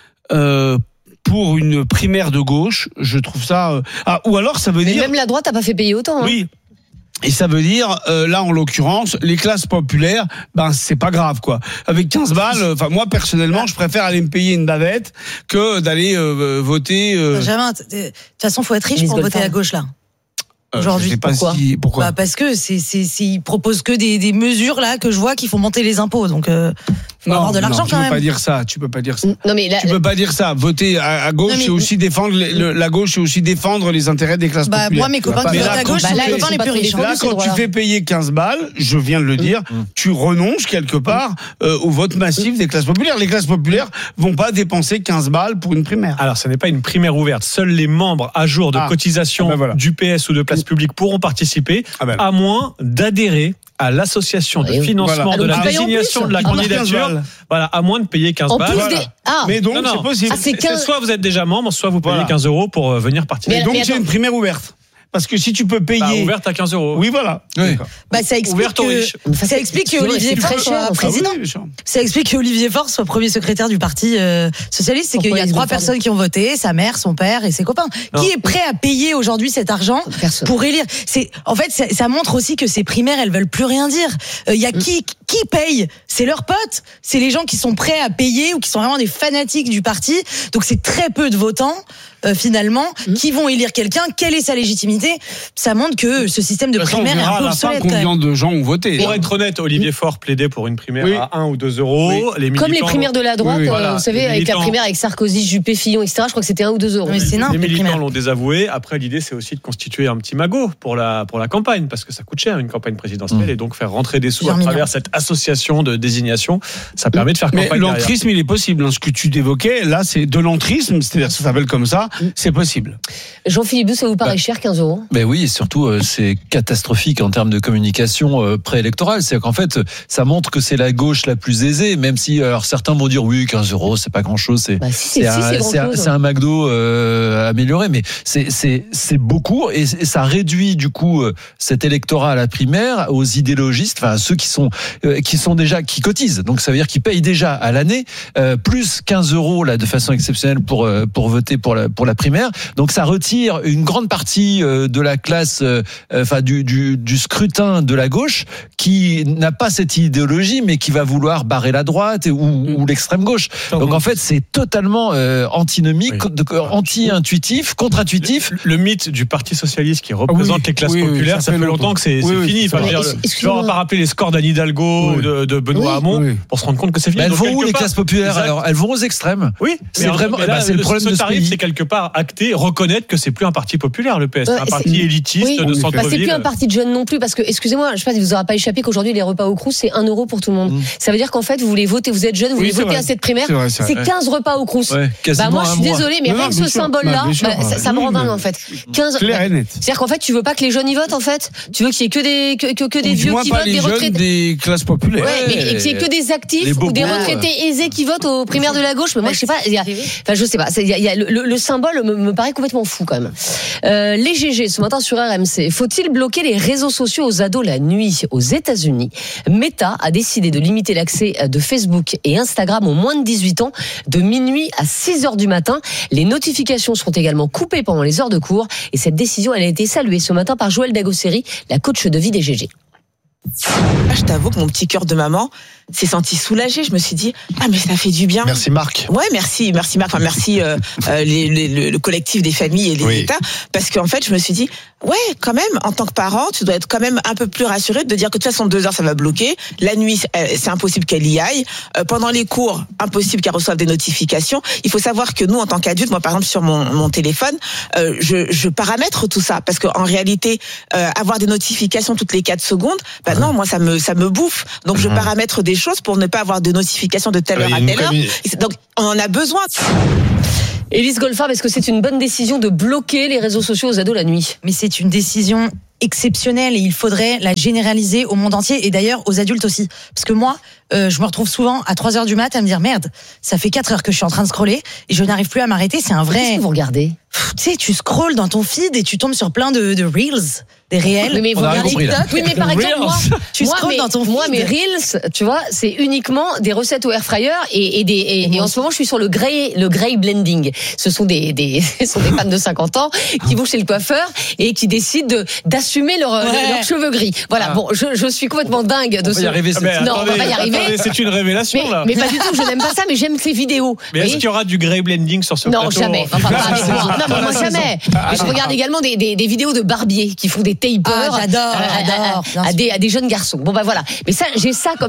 Pour une primaire de gauche, je trouve ça. Ou alors ça veut dire. Même la droite n'a pas fait payer autant. Oui. Et ça veut dire, là en l'occurrence, les classes populaires, c'est pas grave quoi. Avec 15 balles, moi personnellement, je préfère aller me payer une bavette que d'aller voter. Benjamin, de toute façon, faut être riche pour voter à gauche là. Aujourd'hui, pourquoi parce que ils proposent que des mesures là que je vois qui font monter les impôts, donc faut avoir de l'argent quand même. Tu peux pas dire ça. Non mais tu peux pas dire ça. Voter à gauche, c'est aussi défendre la gauche, c'est aussi défendre les intérêts des classes populaires. Moi, mes copains qui votent à gauche, c'est mes copains les plus riches. Là, quand tu fais payer 15 balles, je viens de le dire, tu renonces quelque part au vote massif des classes populaires. Les classes populaires vont pas dépenser 15 balles pour une primaire. Alors, ce n'est pas une primaire ouverte. Seuls les membres à jour de cotisation du PS ou de Place Publique pourront participer, à moins d'adhérer à l'association de financement de la désignation de la candidature. Voilà, à moins de payer 15 balles. Mais donc, c'est possible. C'est soit vous êtes déjà membre, soit vous payez 15 € pour venir participer. Mais donc, j'ai une primaire ouverte. Parce que si tu peux payer. Ouverte à 15 €. Oui, voilà. Oui. Ça explique que Olivier Faure soit président. Ça explique que Olivier Faure soit premier secrétaire du Parti socialiste. C'est qu'il y a 3 personnes qui ont voté, sa mère, son père et ses copains. Qui est prêt à payer aujourd'hui cet argent pour élire? En fait, ça montre aussi que ces primaires, elles veulent plus rien dire. Il y a qui paye? C'est leurs potes. C'est les gens qui sont prêts à payer ou qui sont vraiment des fanatiques du parti. Donc c'est très peu de votants. Finalement, qui vont élire quelqu'un, quelle est sa légitimité? Ça montre que ce système de primaire est un peu obsolète. Combien de gens ont voté? Pour être honnête, Olivier Faure plaidait pour une primaire à 1 ou 2 €. Oui. Comme les primaires de la droite, vous savez, avec la primaire avec Sarkozy, Juppé, Fillon, etc. Je crois que c'était 1 ou 2 €. Mais c'est les militants l'ont désavoué. Après, l'idée, c'est aussi de constituer un petit magot pour la campagne, parce que ça coûte cher une campagne présidentielle, et donc faire rentrer des sous à travers cette association de désignation, ça permet de faire campagne. Mais l'entrisme, il est possible. Ce que tu évoquais, là, c'est de l'entrisme, c'est-à-dire ça s'appelle comme ça, c'est possible. Jean-Philippe Douce, ça vous paraît cher, 15 €? Ben oui, et surtout, c'est catastrophique en termes de communication préélectorale. C'est qu'en fait, ça montre que c'est la gauche la plus aisée, même si alors certains vont dire oui, 15 €, c'est pas grand-chose, c'est un McDo amélioré, mais c'est beaucoup, et ça réduit du coup cet électorat à la primaire aux idéologistes, enfin ceux qui cotisent. Donc ça veut dire qu'ils payent déjà à l'année plus 15 € là de façon exceptionnelle pour voter pour la primaire. Donc ça retire une grande partie de la classe, du scrutin de la gauche, qui n'a pas cette idéologie, mais qui va vouloir barrer la droite ou l'extrême gauche. Donc en fait, c'est totalement antinomique, anti-intuitif, contre-intuitif. Le mythe du Parti socialiste qui représente les classes populaires, ça fait longtemps que c'est fini. On va pas rappeler les scores d'Anne Hidalgo, de Benoît Hamon, pour se rendre compte que c'est fini. Elles vont où les classes populaires? Alors elles vont aux extrêmes. Oui, c'est vraiment. C'est le problème de ce tarif, c'est quelque part acté, reconnaître que c'est plus un parti populaire, le PS, c'est un parti élitiste de centre-ville. C'est plus un parti de jeunes non plus, parce que, excusez-moi, je sais pas si vous aurez pas échappé qu'aujourd'hui les repas au Crous c'est 1 € pour tout le monde. Ça veut dire qu'en fait vous voulez voter, vous êtes jeune, vous voulez voter à cette primaire, c'est 15 repas au Crous. Moi je suis désolée, mais rien que ce symbole-là, ça me rend dingue en fait. 15. C'est-à-dire qu'en fait tu veux pas que les jeunes y votent en fait, tu veux qu'il y ait que des vieux qui votent, des retraités, des classes populaires, et qu'il y ait que des actifs ou des retraités aisés qui votent aux primaires de la gauche. Mais moi je sais pas, je sais pas, il y a le symbole symbole me paraît complètement fou quand même. Les GG ce matin sur RMC. Faut-il bloquer les réseaux sociaux aux ados la nuit aux États-Unis? Meta a décidé de limiter l'accès de Facebook et Instagram aux moins de 18 ans de minuit à 6h du matin. Les notifications seront également coupées pendant les heures de cours et cette décision elle a été saluée ce matin par Joëlle Dagosseri, la coach de vie des GG. Je t'avoue que mon petit cœur de maman s'est senti soulagé. Je me suis dit mais ça fait du bien. Merci Marc. Ouais, merci Marc. Enfin merci le collectif des familles et des États, parce qu'en fait je me suis dit quand même en tant que parent tu dois être quand même un peu plus rassuré de dire que de toute façon 2 heures ça va bloquer. La nuit c'est impossible qu'elle y aille. Pendant les cours impossible qu'elle reçoive des notifications. Il faut savoir que nous en tant qu'adultes, moi par exemple sur mon téléphone, je paramètre tout ça parce qu'en réalité avoir des notifications toutes les 4 secondes, non, moi ça me bouffe. Donc je paramètre des choses pour ne pas avoir de notification de telle heure à telle heure. Donc on en a besoin. Élise Goldfarb, est-ce que c'est une bonne décision de bloquer les réseaux sociaux aux ados la nuit? Mais c'est une décision exceptionnelle et il faudrait la généraliser au monde entier et d'ailleurs aux adultes aussi. Parce que moi, je me retrouve souvent à 3h du mat à me dire merde, ça fait 4 heures que je suis en train de scroller et je n'arrive plus à m'arrêter. C'est un vrai... Qu'est-ce que vous regardez? Tu sais, tu scrolles dans ton feed et tu tombes sur plein de reels, des réels. Mais vous regardez TikTok? Oui, mais par exemple, tu scrolles dans ton feed. Moi, mes reels, tu vois, c'est uniquement des recettes au air fryer et en ce moment, je suis sur le grey blending. Ce sont des femmes de 50 ans qui vont chez le coiffeur et qui décident d'assumer leurs cheveux gris. Voilà. Bon, je suis complètement dingue de on va y arriver. Non, on va pas y arriver. C'est une révélation là. Mais pas du tout. Je n'aime pas ça, mais j'aime ces vidéos. Mais est-ce qu'il y aura du grey blending sur ce plateau? Non, jamais. Enfin, non, moi jamais. Je regarde également des vidéos de barbiers qui font des tapers. J'adore. À des jeunes garçons. Bon voilà. Mais ça, j'ai ça comme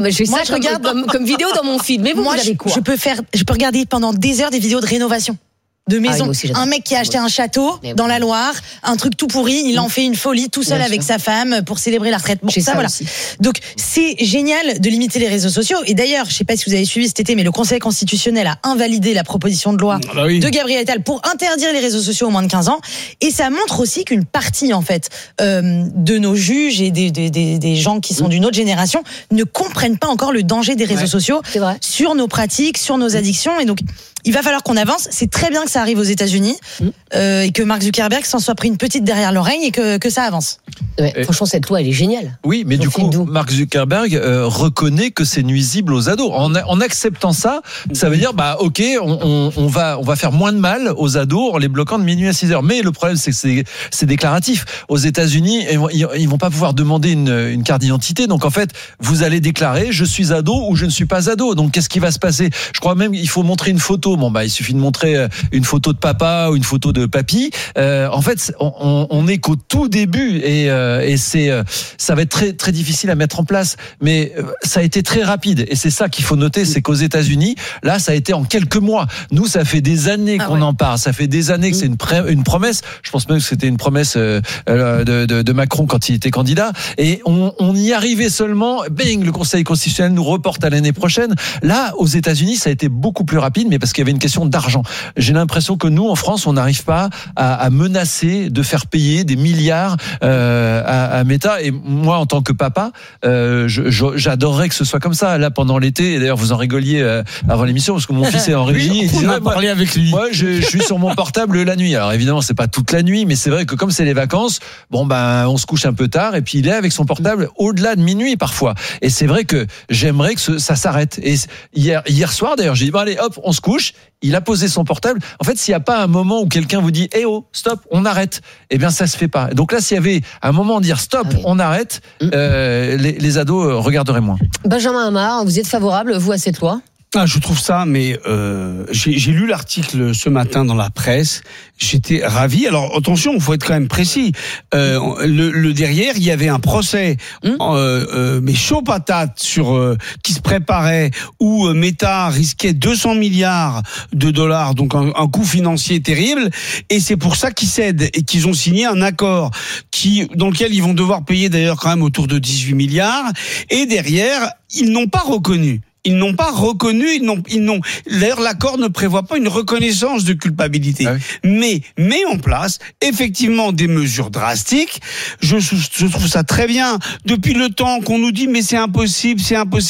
vidéo dans mon feed. Mais vous avez quoi? Je peux regarder pendant des heures des vidéos de rénovation. De maison. Un mec qui a acheté un château dans la Loire, un truc tout pourri, il en fait une folie tout seul avec sa femme pour célébrer la retraite. Bon, ça voilà. Aussi. Donc c'est génial de limiter les réseaux sociaux. Et d'ailleurs, je sais pas si vous avez suivi cet été, mais le Conseil constitutionnel a invalidé la proposition de loi de Gabriel Attal pour interdire les réseaux sociaux aux moins de 15 ans. Et ça montre aussi qu'une partie en fait de nos juges et des gens qui sont d'une autre génération ne comprennent pas encore le danger des réseaux sociaux sur nos pratiques, sur nos addictions. Et donc il va falloir qu'on avance. C'est très bien que ça arrive aux États-Unis et que Mark Zuckerberg s'en soit pris une petite derrière l'oreille et que ça avance. Franchement, cette loi, elle est géniale. Oui, mais du coup, Mark Zuckerberg reconnaît que c'est nuisible aux ados. En acceptant ça, ça veut dire, ok, on va faire moins de mal aux ados en les bloquant de minuit à 6h. Mais le problème, c'est que c'est déclaratif. Aux États-Unis, ils vont pas pouvoir demander une carte d'identité. Donc en fait, vous allez déclarer, je suis ado ou je ne suis pas ado. Donc qu'est-ce qui va se passer? Je crois même qu'il faut montrer une photo. Il suffit de montrer une photo de papa ou une photo de papy. En fait, on est qu'au tout début et ça va être très très difficile à mettre en place. Mais ça a été très rapide et c'est ça qu'il faut noter, c'est qu'aux États-Unis, là, ça a été en quelques mois. Nous, ça fait des années qu'on en parle. Ça fait des années que c'est une promesse. Je pense même que c'était une promesse de Macron quand il était candidat. Et on y arrivait seulement. Bing, le Conseil constitutionnel nous reporte à l'année prochaine. Là, aux États-Unis, ça a été beaucoup plus rapide, mais parce qu'il y avait une question d'argent. J'ai l'impression que nous, en France, on n'arrive pas à menacer de faire payer des milliards à Meta. Et moi, en tant que papa, j'adorerais que ce soit comme ça. Là, pendant l'été, et d'ailleurs, vous en rigoliez avant l'émission, parce que mon fils est en régie. Il disait, avec lui. Moi, je suis sur mon portable la nuit. Alors évidemment, c'est pas toute la nuit, mais c'est vrai que comme c'est les vacances, on se couche un peu tard, et puis il est avec son portable au-delà de minuit parfois. Et c'est vrai que j'aimerais que ça s'arrête. Et hier soir, d'ailleurs, j'ai dit, allez, hop, on se couche. Il a posé son portable. En fait, s'il n'y a pas un moment où quelqu'un vous dit, stop, on arrête, eh bien, ça se fait pas. Donc là, s'il y avait un moment de dire stop, on arrête, les ados regarderaient moins. Benjamin Amar, vous êtes favorable, vous, à cette loi? Je trouve ça, mais j'ai lu l'article ce matin dans la presse. J'étais ravi. Alors attention, il faut être quand même précis. Le derrière, il y avait un procès, mais chaud patate qui se préparait, où Meta risquait 200 milliards de dollars, donc un coût financier terrible. Et c'est pour ça qu'ils cèdent et qu'ils ont signé un accord dans lequel ils vont devoir payer d'ailleurs quand même autour de 18 milliards. Et derrière, ils n'ont pas reconnu. ils n'ont pas reconnu, d'ailleurs l'accord ne prévoit pas une reconnaissance de culpabilité, mais met en place effectivement des mesures drastiques. Je trouve ça très bien. Depuis le temps qu'on nous dit mais c'est impossible,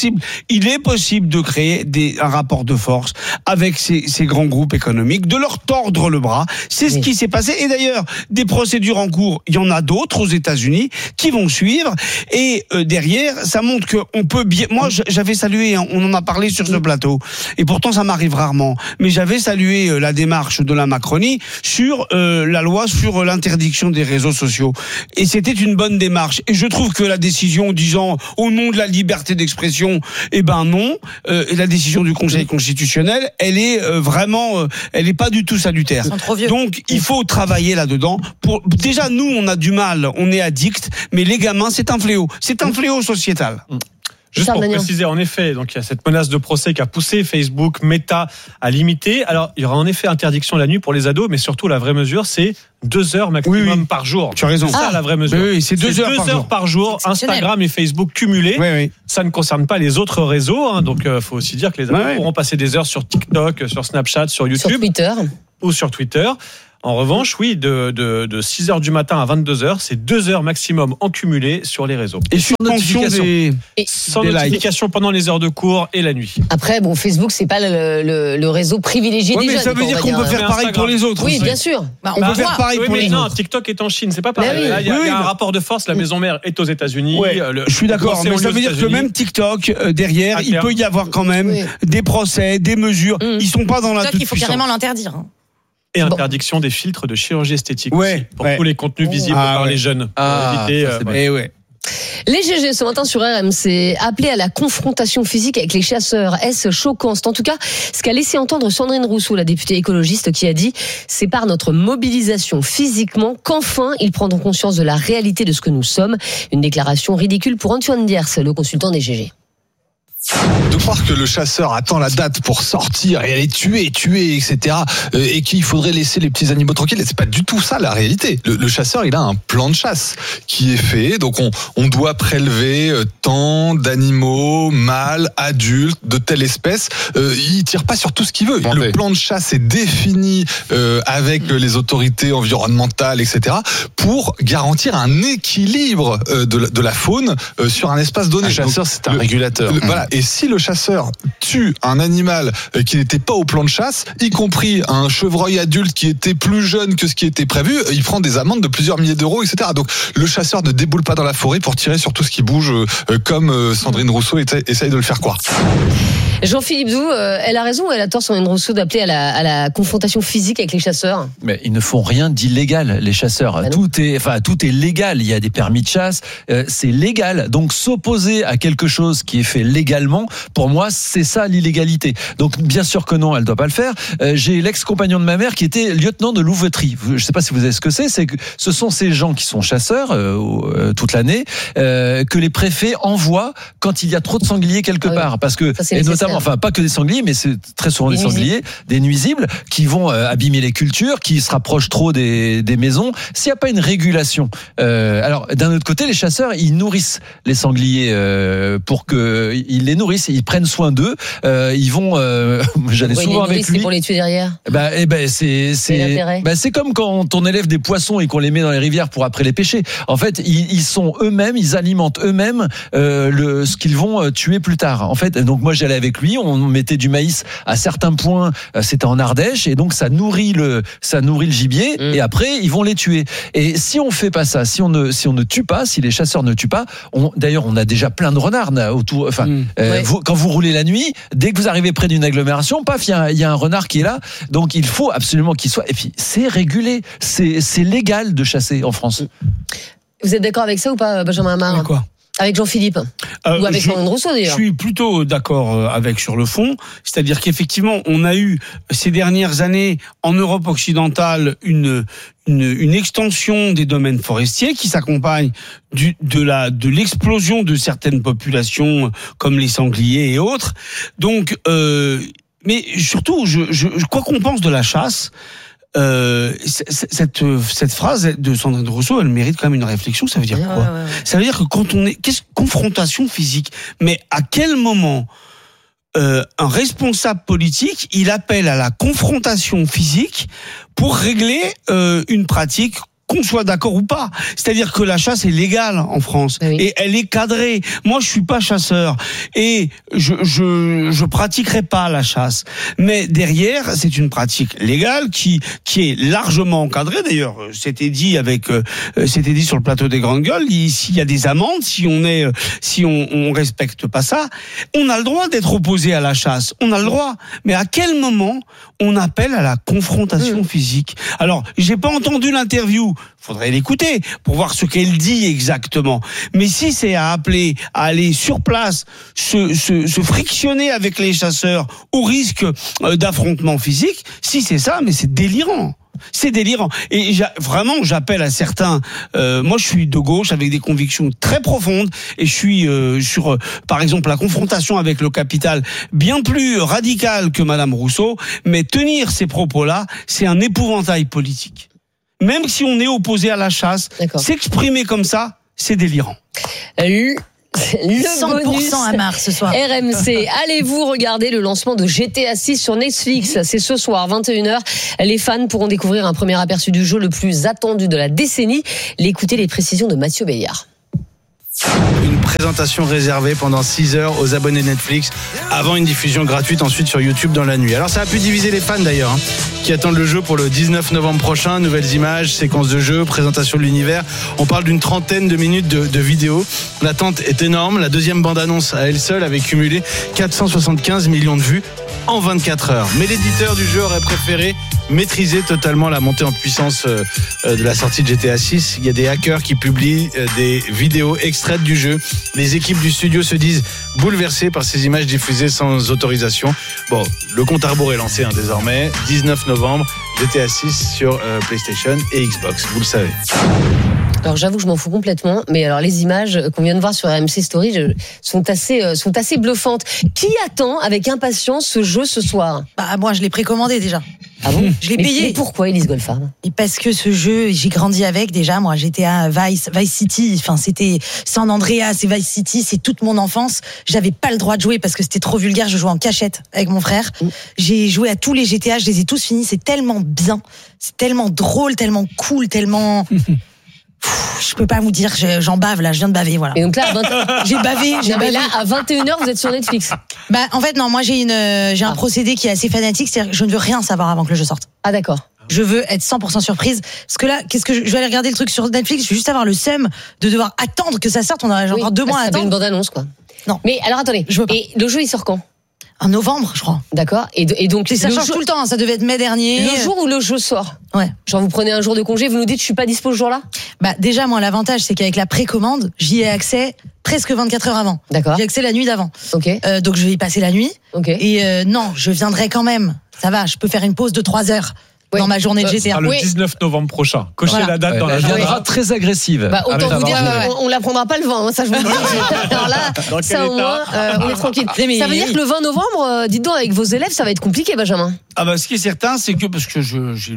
il est possible de créer un rapport de force avec ces grands groupes économiques, de leur tordre le bras. C'est ce qui s'est passé. Et d'ailleurs, des procédures en cours, il y en a d'autres aux États-Unis qui vont suivre. Et derrière, ça montre qu'on peut bien. Moi, j'avais salué, on en a parlé sur ce plateau, et pourtant ça m'arrive rarement, mais j'avais salué la démarche de la Macronie sur la loi sur l'interdiction des réseaux sociaux. Et c'était une bonne démarche. Et je trouve que la décision disant au nom de la liberté d'expression, eh ben non, et la décision du Conseil constitutionnel, elle est vraiment, elle est pas du tout salutaire. Donc il faut travailler là-dedans. Déjà nous, on a du mal, on est addict, mais les gamins, c'est un fléau sociétal. Juste pour préciser, en effet, donc il y a cette menace de procès qui a poussé Facebook, Meta à limiter. Alors, il y aura en effet interdiction la nuit pour les ados, mais surtout la vraie mesure, c'est 2 heures maximum par jour. Tu as raison. C'est ça la vraie mesure. Oui, c'est 2 heures par jour. Instagram et Facebook cumulés. Oui. Ça ne concerne pas les autres réseaux, donc faut aussi dire que les ados pourront passer des heures sur TikTok, sur Snapchat, sur YouTube. Sur Twitter. Ou sur Twitter. En revanche, oui, de 6h du matin à 22h, c'est 2 heures maximum en cumulé sur les réseaux. Et sur notification. Sans notification pendant les heures de cours et la nuit. Après, Facebook, c'est pas le réseau privilégié des jeunes. Mais ça veut dire qu'on peut faire pareil pour les autres. Oui, bien sûr. On peut faire pareil pour les autres. Non, TikTok est en Chine, c'est pas pareil. Là, il y a un rapport de force, la maison mère est aux États-Unis. Je suis d'accord, mais ça veut dire que même TikTok, derrière, il peut y avoir quand même des procès, des mesures. Ils sont pas dans la toute-puissance. Il faut carrément l'interdire. Et interdiction des filtres de chirurgie esthétique pour tous les contenus visibles par les jeunes. Pour éviter, Les GG ce matin sur RMC, appelés à la confrontation physique avec les chasseurs. Est-ce choquant? C'est en tout cas ce qu'a laissé entendre Sandrine Rousseau, la députée écologiste, qui a dit « C'est par notre mobilisation physiquement qu'enfin ils prendront conscience de la réalité de ce que nous sommes ». Une déclaration ridicule pour Antoine Diers, le consultant des GG. De croire que le chasseur attend la date pour sortir et aller tuer, etc., et qu'il faudrait laisser les petits animaux tranquilles, c'est pas du tout ça la réalité. Le chasseur, il a un plan de chasse qui est fait, donc on doit prélever tant d'animaux, mâles, adultes, de telle espèce. Il tire pas sur tout ce qu'il veut. Le plan de chasse est défini avec les autorités environnementales, etc., pour garantir un équilibre de la faune sur un espace donné. Un chasseur, c'est un régulateur. Voilà. Et si le chasseur tue un animal qui n'était pas au plan de chasse, y compris un chevreuil adulte qui était plus jeune que ce qui était prévu, il prend des amendes de plusieurs milliers d'euros, etc. Donc le chasseur ne déboule pas dans la forêt pour tirer sur tout ce qui bouge, comme Sandrine Rousseau essaye de le faire croire. Jean-Philippe Zou, elle a raison ou elle a tort, Sandrine Rousseau, d'appeler à la confrontation physique avec les chasseurs? Mais ils ne font rien d'illégal, les chasseurs. Tout est légal. Il y a des permis de chasse, c'est légal. Donc s'opposer à quelque chose qui est fait légalement, pour moi, c'est ça l'illégalité. Donc bien sûr que non, elle doit pas le faire. J'ai l'ex-compagnon de ma mère qui était lieutenant de louveterie. Je sais pas si vous savez ce que c'est que ce sont ces gens qui sont chasseurs toute l'année, que les préfets envoient quand il y a trop de sangliers quelque part, parce que et notamment, enfin pas que des sangliers, mais c'est très souvent des sangliers, des nuisibles qui vont abîmer les cultures, qui se rapprochent trop des maisons. S'il n'y a pas une régulation, alors d'un autre côté, les chasseurs ils nourrissent les sangliers pour que ils les nourrissent, ils prennent soin d'eux. Ils vont, j'allais souvent avec lui. C'est pour les tuer derrière. C'est comme quand on élève des poissons et qu'on les met dans les rivières pour après les pêcher. En fait, ils sont eux-mêmes, ils alimentent eux-mêmes ce qu'ils vont tuer plus tard. En fait, donc moi j'allais avec lui, on mettait du maïs à certains points, c'était en Ardèche, et donc ça nourrit le gibier, et après ils vont les tuer. Et si on fait pas ça, si on ne tue pas, si les chasseurs ne tuent pas, d'ailleurs on a déjà plein de renards autour. Quand vous roulez la nuit, dès que vous arrivez près d'une agglomération, paf, il y a un renard qui est là. Donc il faut absolument qu'il soit. Et puis c'est régulé, c'est légal de chasser en France. Vous êtes d'accord avec ça ou pas, Benjamin Amar? Quoi? Avec Jean-Philippe ou avec Sandrine Rousseau d'ailleurs. Je suis plutôt d'accord avec sur le fond, c'est-à-dire qu'effectivement on a eu ces dernières années en Europe occidentale une extension des domaines forestiers qui s'accompagne de l'explosion de certaines populations comme les sangliers et autres. Donc mais surtout quoi qu'on pense de la chasse, cette phrase de Sandrine Rousseau, elle mérite quand même une réflexion. Ça veut dire quoi? Ça veut dire que quand on est confrontation physique, mais à quel moment un responsable politique, il appelle à la confrontation physique pour régler une pratique, qu'on soit d'accord ou pas. C'est-à-dire que la chasse est légale en France et elle est cadrée. Moi, je suis pas chasseur et je pratiquerai pas la chasse. Mais derrière, c'est une pratique légale qui est largement encadrée. D'ailleurs, c'était dit sur le plateau des Grandes Gueules. S'il y a des amendes, si on respecte pas ça, on a le droit d'être opposé à la chasse. On a le droit. Mais à quel moment on appelle à la confrontation physique? Alors, j'ai pas entendu l'interview. Faudrait l'écouter pour voir ce qu'elle dit exactement. Mais si c'est à appeler à aller sur place, se frictionner avec les chasseurs au risque d'affrontement physique, si c'est ça, mais c'est délirant. C'est délirant. Et vraiment, j'appelle à certains. Moi, je suis de gauche avec des convictions très profondes, et je suis sur, par exemple, la confrontation avec le capital bien plus radicale que Madame Rousseau. Mais tenir ces propos-là, c'est un épouvantail politique. Même si on est opposé à la chasse, s'exprimer comme ça, c'est délirant. Le 100% à Mars ce soir. RMC. Allez-vous regarder le lancement de GTA 6 sur Netflix? C'est ce soir, 21h. Les fans pourront découvrir un premier aperçu du jeu le plus attendu de la décennie. Écoutez les précisions de Mathieu Béliard. Une présentation réservée pendant 6 heures aux abonnés Netflix avant une diffusion gratuite ensuite sur YouTube dans la nuit. Alors ça a pu diviser les fans d'ailleurs qui attendent le jeu pour le 19 novembre prochain. Nouvelles images, séquences de jeu, présentation de l'univers. On parle d'une trentaine de minutes de vidéos. L'attente est énorme. La deuxième bande-annonce à elle seule avait cumulé 475 millions de vues en 24 heures. Mais l'éditeur du jeu aurait préféré maîtriser totalement la montée en puissance de la sortie de GTA 6. Il y a des hackers qui publient des vidéos extraites du jeu. Les équipes du studio se disent bouleversées par ces images diffusées sans autorisation. Bon, le compte à rebours est lancé désormais. 19 novembre, GTA 6 sur PlayStation et Xbox, vous le savez. Alors j'avoue que je m'en fous complètement, mais alors les images qu'on vient de voir sur RMC Story sont assez bluffantes. Qui attend avec impatience ce jeu ce soir? Moi je l'ai précommandé déjà. Ah bon? Je l'ai payé. Mais pourquoi, Élise Goldfarb? Et parce que ce jeu, j'ai grandi avec déjà. Moi, j'étais à Vice City. Enfin, c'était San Andreas et Vice City. C'est toute mon enfance. J'avais pas le droit de jouer parce que c'était trop vulgaire. Je jouais en cachette avec mon frère. J'ai joué à tous les GTA. Je les ai tous finis. C'est tellement bien. C'est tellement drôle, tellement cool, tellement... Je peux pas vous dire, j'en bave là, je viens de baver, voilà. Et donc là, j'ai bavé. Mais là, à 21h, vous êtes sur Netflix. En fait, non, moi j'ai un procédé qui est assez fanatique, c'est-à-dire que je ne veux rien savoir avant que le jeu sorte. Ah d'accord. Je veux être 100% surprise. Parce que là, je vais aller regarder le truc sur Netflix, je vais juste avoir le seum de devoir attendre que ça sorte. On a encore 2 mois à attendre. C'est une bande-annonce, quoi. Non. Mais alors attendez, et le jeu il sort quand? En novembre, je crois. D'accord. Et donc ça change tout le temps. Ça devait être mai dernier. Le jour où le jeu sort. Ouais. Genre vous prenez un jour de congé, vous nous dites je suis pas dispo ce jour-là. Déjà moi l'avantage c'est qu'avec la précommande, j'y ai accès presque 24 heures avant. D'accord. J'ai accès la nuit d'avant. Ok. Donc je vais y passer la nuit. Ok. Et non, je viendrai quand même. Ça va, je peux faire une pause de 3 heures. Dans ma journée de GTA. Ce sera le 19 novembre prochain. Cochez la date dans la journée. Elle viendra très agressive. Autant vous dire qu'on la prendra pas le vent, ça je vous le dis. Alors là, ça au moins, on est tranquille. Ça veut dire que le 20 novembre, dites donc avec vos élèves, ça va être compliqué, Benjamin. Ce qui est certain, c'est que parce que j'ai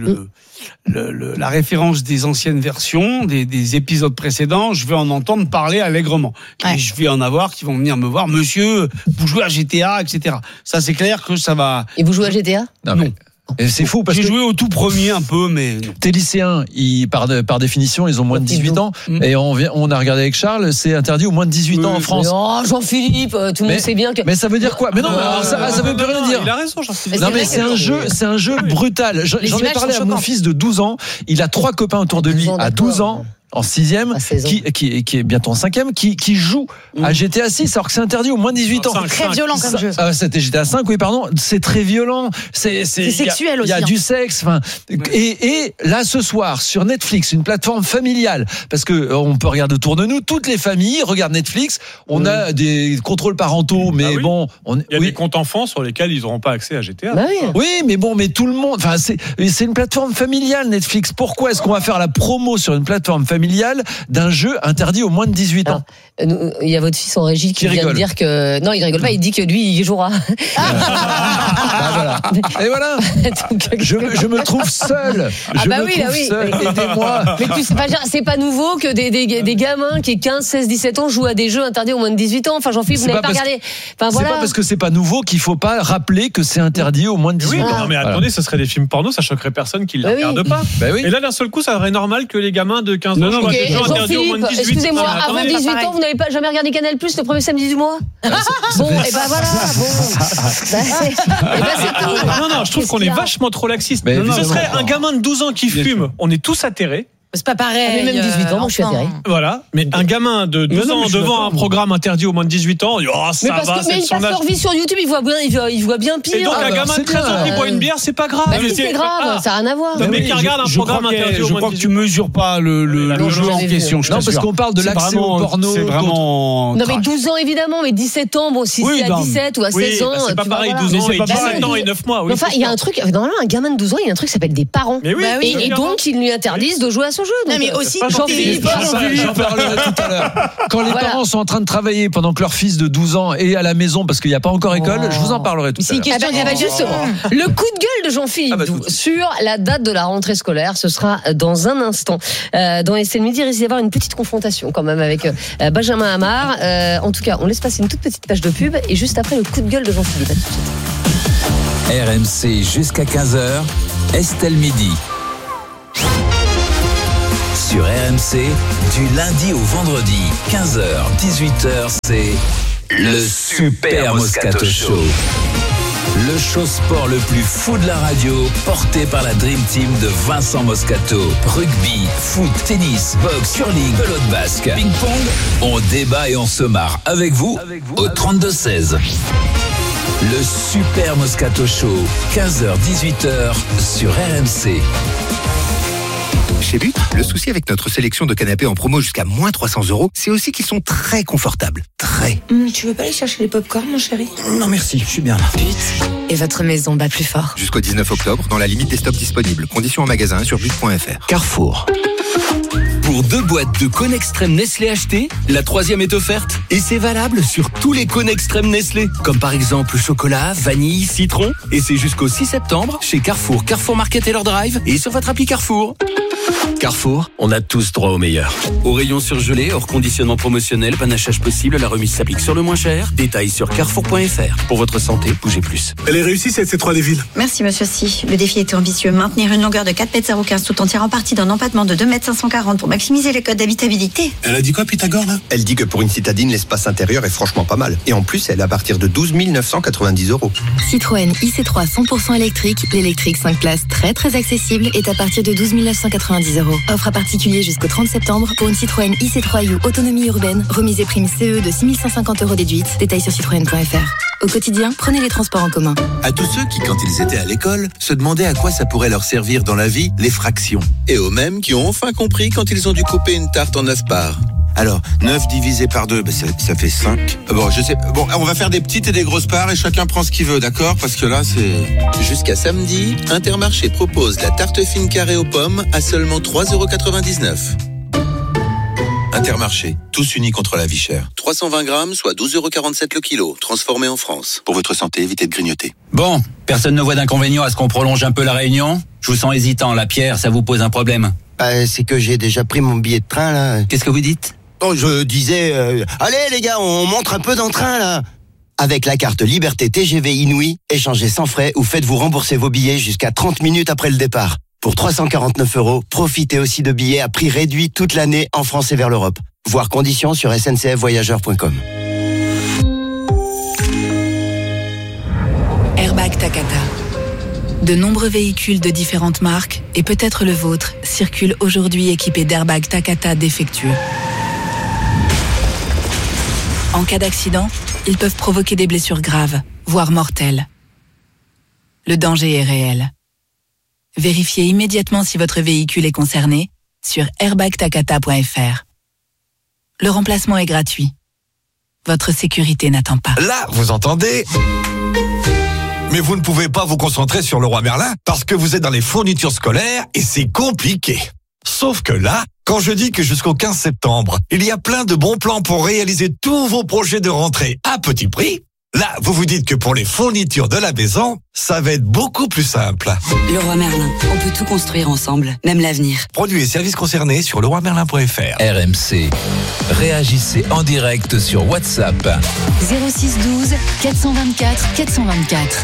la référence des anciennes versions, des épisodes précédents, je vais en entendre parler allègrement. Et je vais en avoir qui vont venir me voir, monsieur, vous jouez à GTA, etc. Ça c'est clair que ça va. Et vous jouez à GTA? Non. Et c'est fou parce que j'ai joué au tout premier un peu, mais tes lycéens, par définition, ils ont moins de 18 ans. Et on a regardé avec Charles, c'est interdit aux moins de 18 ans en France. Oh, Jean-Philippe, tout le monde sait bien que. Mais ça veut dire quoi? Mais non, ça veut plus rien dire. Il a raison, Jean-Philippe. Non, mais c'est un jeu brutal. J'en ai parlé à mon fils de 12 ans. Il a 3 copains autour de lui à 12 ans. En 6e, qui est bientôt en 5e, qui joue à GTA 6 alors que c'est interdit aux moins de 18 ans. C'est très violent comme jeu. C'était GTA 5, oui, pardon. C'est très violent. C'est sexuel aussi. Il y a du sexe. Et là, ce soir, sur Netflix, une plateforme familiale, parce que on peut regarder autour de nous, toutes les familles regardent Netflix. On a des contrôles parentaux, mais bon. Il y a des comptes enfants sur lesquels ils n'auront pas accès à GTA. Oui, mais bon, mais tout le monde. C'est une plateforme familiale, Netflix. Pourquoi est-ce qu'on va faire la promo sur une plateforme familiale familiale d'un jeu interdit aux moins de 18 ans. Il y a votre fils en régie qui vient de dire que... Non, il rigole pas, il dit que lui, il jouera. Voilà. Et voilà. Je me trouve seul. Aidez-moi. Mais c'est pas nouveau que des gamins qui 15, 16, 17 ans jouent à des jeux interdits aux moins de 18 ans. Enfin, Jean-Philippe, vous n'avez pas regardé. C'est pas parce que c'est pas nouveau qu'il faut pas rappeler que c'est interdit aux moins de 18 ans. Non, mais attendez, ce serait des films porno, ça choquerait personne qui ne les regarde pas. Et là, d'un seul coup, ça serait normal que les gamins de 15 ans jouent à des jeux interdits aux moins de 18 ans. Excusez-moi, avant 18 ans, vous n'avez pas jamais regardé Canal+, le premier samedi du mois? Bon, et ben voilà. Non, je trouve qu'on est vachement trop laxiste. Ce serait un gamin de 12 ans qui fume, on est tous atterrés. C'est pas pareil. Même 18 ans, moi je suis atterré. Voilà, mais un gamin de 12 ans devant un programme interdit aux moins de 18 ans, ça va, mais il passe leur vie sur YouTube, il voit bien pire. Et donc un gamin de 13 ans qui boit une bière, c'est pas grave. C'est grave, ça n'a rien à voir. Mais qui regarde un programme interdit aux moins de 18 ans. Je crois que tu mesures pas le jeu en question. Non, parce qu'on parle de l'accès au porno. C'est vraiment. Non, mais 12 ans évidemment, mais 17 ans, bon, si c'est à 17 ou à 16 ans. C'est pas pareil, 12 ans et 17 ans et 9 mois. Enfin, il y a un truc, normalement, un gamin de 12 ans, il y a un truc qui s'appelle des parents. Et donc, ils lui interdisent de jouer à ce jeu. Non, mais aussi. J'en parlerai tout à l'heure. Quand les parents sont en train de travailler pendant que leur fils de 12 ans est à la maison parce qu'il n'y a pas encore école, je vous en parlerai tout à l'heure. C'est une question justement. Le coup de gueule de Jean-Philippe sur la date de la rentrée scolaire, ce sera dans un instant. Dans Estelle Midi, il risque d'y avoir une petite confrontation quand même avec Benjamin Hamar. En tout cas, on laisse passer une toute petite page de pub et juste après le coup de gueule de Jean-Philippe. À tout de suite. RMC jusqu'à 15h, Estelle Midi. Sur RMC, du lundi au vendredi, 15h, 18h, c'est le Super Moscato Show. Le show sport le plus fou de la radio, porté par la Dream Team de Vincent Moscato. Rugby, foot, tennis, boxe, curling, pelote basque, ping-pong. On débat et on se marre avec vous au 32-16. Le Super Moscato Show, 15h-18h sur RMC. Chez But, le souci avec notre sélection de canapés en promo jusqu'à moins 300 €, c'est aussi qu'ils sont très confortables. Très. Tu veux pas aller chercher les pop-corn, mon chéri? Non merci, je suis bien là. But. Et votre maison bat plus fort. Jusqu'au 19 octobre, dans la limite des stocks disponibles. Conditions en magasin sur but.fr. Carrefour. Pour 2 boîtes de cônes extrême Nestlé achetées, la 3e est offerte. Et c'est valable sur tous les cônes extrême Nestlé. Comme par exemple chocolat, vanille, citron. Et c'est jusqu'au 6 septembre chez Carrefour, Carrefour Market et leur drive et sur votre appli Carrefour. Carrefour, on a tous droit au meilleur. Au rayon surgelé, hors conditionnement promotionnel, panachage possible, la remise s'applique sur le moins cher. Détails sur carrefour.fr. Pour votre santé, bougez plus. Elle est réussie cette C3 des villes. Merci monsieur Si. Le défi était ambitieux. Maintenir une longueur de 4,015 m tout en tirant parti d'un empattement de 2,540 m pour maximiser les codes d'habitabilité. Elle a dit quoi Pythagore là? Elle dit que pour une citadine, l'espace intérieur est franchement pas mal. Et en plus, elle est à partir de 12 990 €. Citroën IC3 100% électrique. L'électrique 5 places très très accessible est à partir de 12 990 €. Offre à particulier jusqu'au 30 septembre pour une Citroën IC3U autonomie urbaine, remise et prime CE de 6 550 € déduite. Détails sur citroën.fr. Au quotidien, prenez les transports en commun. À tous ceux qui, quand ils étaient à l'école, se demandaient à quoi ça pourrait leur servir dans la vie, les fractions. Et aux mêmes qui ont enfin compris quand ils ont dû couper une tarte en 9 parts. Alors, 9 divisé par 2, ça fait 5. Bon, je sais. Bon, on va faire des petites et des grosses parts et chacun prend ce qu'il veut, d'accord? Parce que là, c'est... Jusqu'à samedi, Intermarché propose la tarte fine carrée aux pommes à seulement 3,99 €. Intermarché, tous unis contre la vie chère. 320 grammes, soit 12,47 € le kilo, transformé en France. Pour votre santé, évitez de grignoter. Bon, personne ne voit d'inconvénient à ce qu'on prolonge un peu la réunion? Je vous sens hésitant, la Pierre, ça vous pose un problème? C'est que j'ai déjà pris mon billet de train, là. Qu'est-ce que vous dites? Oh, je disais, allez les gars, on montre un peu d'entrain là. Avec la carte Liberté TGV Inouï, échangez sans frais ou faites-vous rembourser vos billets jusqu'à 30 minutes après le départ. Pour 349 €, profitez aussi de billets à prix réduit toute l'année en France et vers l'Europe. Voir conditions sur sncfvoyageurs.com. Airbag Takata. De nombreux véhicules de différentes marques, et peut-être le vôtre, circulent aujourd'hui équipés d'airbags Takata défectueux. En cas d'accident, ils peuvent provoquer des blessures graves, voire mortelles. Le danger est réel. Vérifiez immédiatement si votre véhicule est concerné sur airbagtakata.fr. Le remplacement est gratuit. Votre sécurité n'attend pas. Là, vous entendez ? Mais vous ne pouvez pas vous concentrer sur le Roi Merlin parce que vous êtes dans les fournitures scolaires et c'est compliqué. Sauf que là, quand je dis que jusqu'au 15 septembre, il y a plein de bons plans pour réaliser tous vos projets de rentrée à petit prix, là, vous vous dites que pour les fournitures de la maison, ça va être beaucoup plus simple. Leroy Merlin, on peut tout construire ensemble, même l'avenir. Produits et services concernés sur leroymerlin.fr. RMC. Réagissez en direct sur WhatsApp. 06 12 424 424.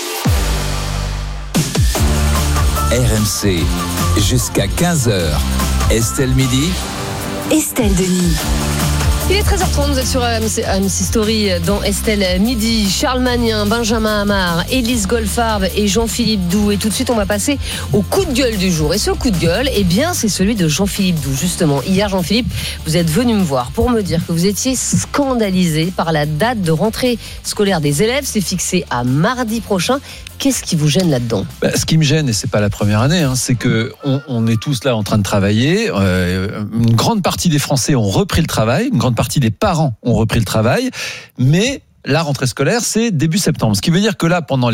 RMC. Jusqu'à 15h. Estelle Midi. Estelle Denis. Il est 13h30, vous êtes sur MC Story dans Estelle Midi. Charles Magnin, Benjamin Amar, Élise Goldfarb et Jean-Philippe Doux. Et tout de suite, on va passer au coup de gueule du jour. Et ce coup de gueule, eh bien, c'est celui de Jean-Philippe Doux, justement. Hier, Jean-Philippe, vous êtes venu me voir pour me dire que vous étiez scandalisé par la date de rentrée scolaire des élèves. C'est fixé à mardi prochain. Qu'est-ce qui vous gêne là-dedans ? Ce qui me gêne, et c'est pas la première année, c'est que on est tous là en train de travailler. Une grande partie des Français ont repris le travail, une grande partie des parents ont repris le travail, mais la rentrée scolaire, c'est début septembre. Ce qui veut dire que là, pendant